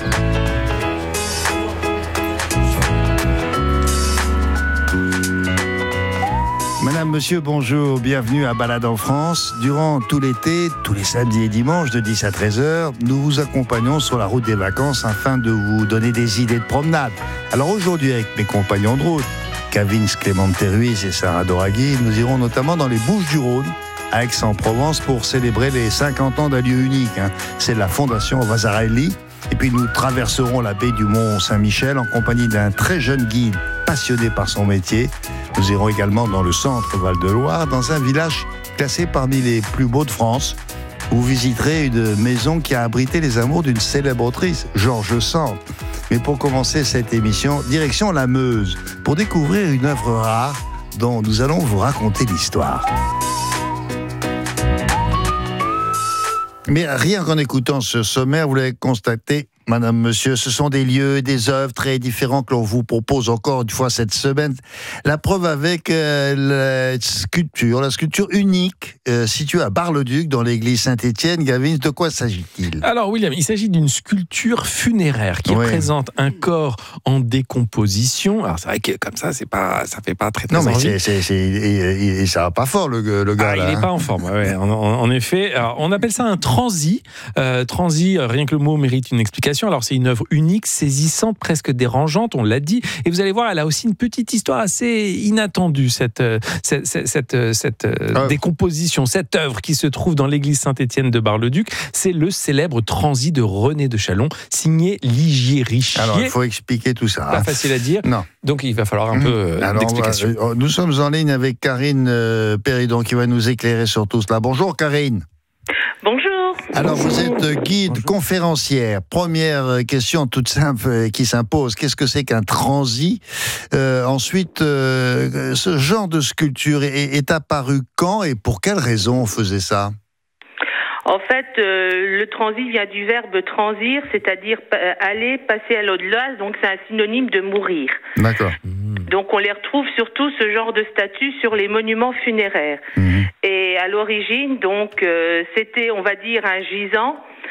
Madame, monsieur, bonjour, bienvenue à Balade en France. Durant tout l'été, tous les samedis et dimanches de 10 à 13h, nous vous accompagnons sur la route des vacances afin de vous donner des idées de promenade. Alors aujourd'hui, avec mes compagnons de route, Kavins, Clémente Ruiz et Sarah Doraghi, nous irons notamment dans les Bouches-du-Rhône, à Aix-en-Provence, pour célébrer les 50 ans d'un lieu unique. C'est la Fondation Vasarely. Et puis nous traverserons la baie du Mont-Saint-Michel en compagnie d'un très jeune guide passionné par son métier. Nous irons également dans le centre Val-de-Loire, dans un village classé parmi les plus beaux de France. Vous visiterez une maison qui a abrité les amours d'une célèbre autrice, George Sand. Mais pour commencer cette émission, direction la Meuse, pour découvrir une œuvre rare dont nous allons vous raconter l'histoire. Mais rien qu'en écoutant ce sommaire, vous l'avez constaté, madame, monsieur, ce sont des lieux, des œuvres très différents que l'on vous propose encore une fois cette semaine. La preuve avec la sculpture unique située à Bar-le-Duc dans l'église Saint-Étienne. Gavin, de quoi s'agit-il ? Alors William, il s'agit d'une sculpture funéraire qui représente un corps en décomposition. Alors c'est vrai que comme ça, ça fait pas très non, mais envie. Ça va pas fort le gars là. Il n'est pas en forme, en effet. Alors, on appelle ça un transi. Transi, rien que le mot mérite une explication. Alors c'est une œuvre unique, saisissante, presque dérangeante, on l'a dit. Et vous allez voir, elle a aussi une petite histoire assez inattendue, cette décomposition, cette œuvre qui se trouve dans l'église Saint-Étienne de Bar-le-Duc. C'est le célèbre transi de René de Chalon, signé Ligier Richier. Alors il faut expliquer tout ça. Pas facile à dire. Non. Donc il va falloir un peu d'explication. Nous sommes en ligne avec Karine Péridon qui va nous éclairer sur tout cela. Bonjour Karine. Bonjour. Alors vous êtes guide, conférencière. Première question toute simple qui s'impose. Qu'est-ce que c'est qu'un transi ? Ensuite, ce genre de sculpture est apparu quand et pour quelle raison on faisait ça ? En fait, le transi vient du verbe transir, c'est-à-dire aller, passer à l'au-delà, donc c'est un synonyme de mourir. D'accord. Donc on les retrouve surtout ce genre de statue sur les monuments funéraires. Et à l'origine, donc c'était, on va dire, un gisant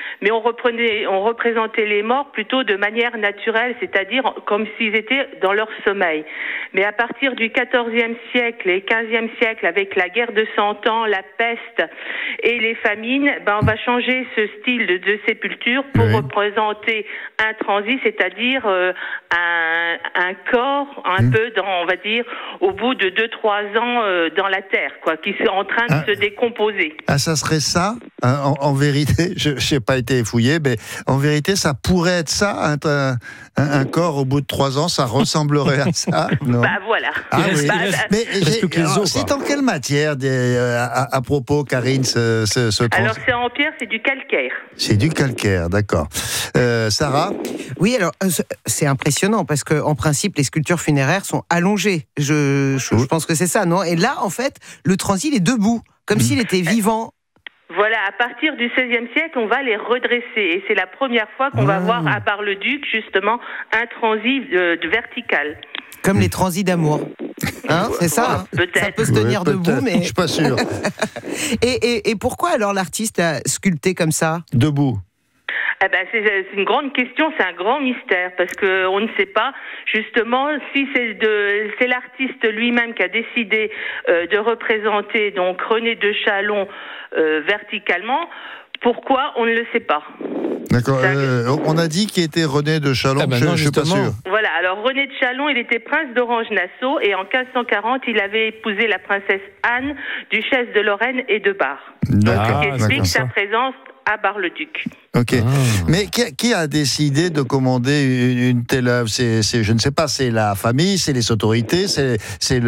mais on représentait les morts plutôt de manière naturelle, c'est-à-dire comme s'ils étaient dans leur sommeil. Mais à partir du XIVe siècle et XVe siècle, avec la guerre de 100 ans, la peste et les famines, on va changer ce style de sépulture pour représenter un transit, c'est-à-dire un corps un peu on va dire, au bout de 2-3 ans dans la terre, quoi, qui est en train de se décomposer. Ah, ça serait ça, en vérité, je n'ai pas été fouillé, mais en vérité, ça pourrait être ça, un corps au bout de 3 ans, ça ressemblerait à ça, non? Voilà. Mais c'est en quelle matière, à propos, Karine, ce Alors, c'est en pierre, c'est du calcaire. C'est du calcaire, d'accord. Sarah? Oui, alors, c'est impressionnant, parce qu'en principe, les sculptures funéraires sont allongées. Je pense que c'est ça, non? Et là, en fait, le transit est debout, comme s'il était vivant. Voilà, à partir du XVIe siècle, on va les redresser. Et c'est la première fois qu'on va voir à Bar-le-Duc, justement, un transit vertical. Comme les transits d'amour. C'est ça, peut-être. Ça peut se tenir debout, mais... Je suis pas sûr. et pourquoi alors l'artiste a sculpté comme ça? Debout. C'est une grande question, c'est un grand mystère, parce que on ne sait pas justement si c'est l'artiste lui-même qui a décidé de représenter donc René de Chalon verticalement. Pourquoi, on ne le sait pas. D'accord. On a dit qu'il était René de Chalon, je ne suis pas sûr. Voilà, alors René de Chalon, il était prince d'Orange-Nassau et en 1540, il avait épousé la princesse Anne, duchesse de Lorraine et de Bar. D'accord. Ce qui explique sa présence à Bar-le-Duc. Ok. Mais qui a décidé de commander une telle œuvre? Je ne sais pas, c'est la famille, c'est les autorités, c'est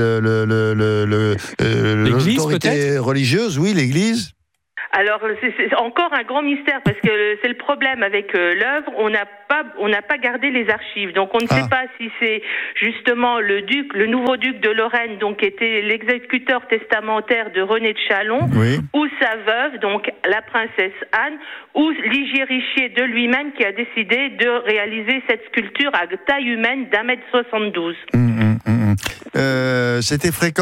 l'autorité religieuse, oui, l'Église. Alors, c'est encore un grand mystère, parce que c'est le problème avec l'œuvre, on n'a pas gardé les archives. Donc, on ne sait pas si c'est justement le nouveau duc de Lorraine, donc qui était l'exécuteur testamentaire de René de Chalon, ou sa veuve, donc la princesse Anne, ou Ligier Richier de lui-même qui a décidé de réaliser cette sculpture à taille humaine d'1,72 m. C'était fréquent.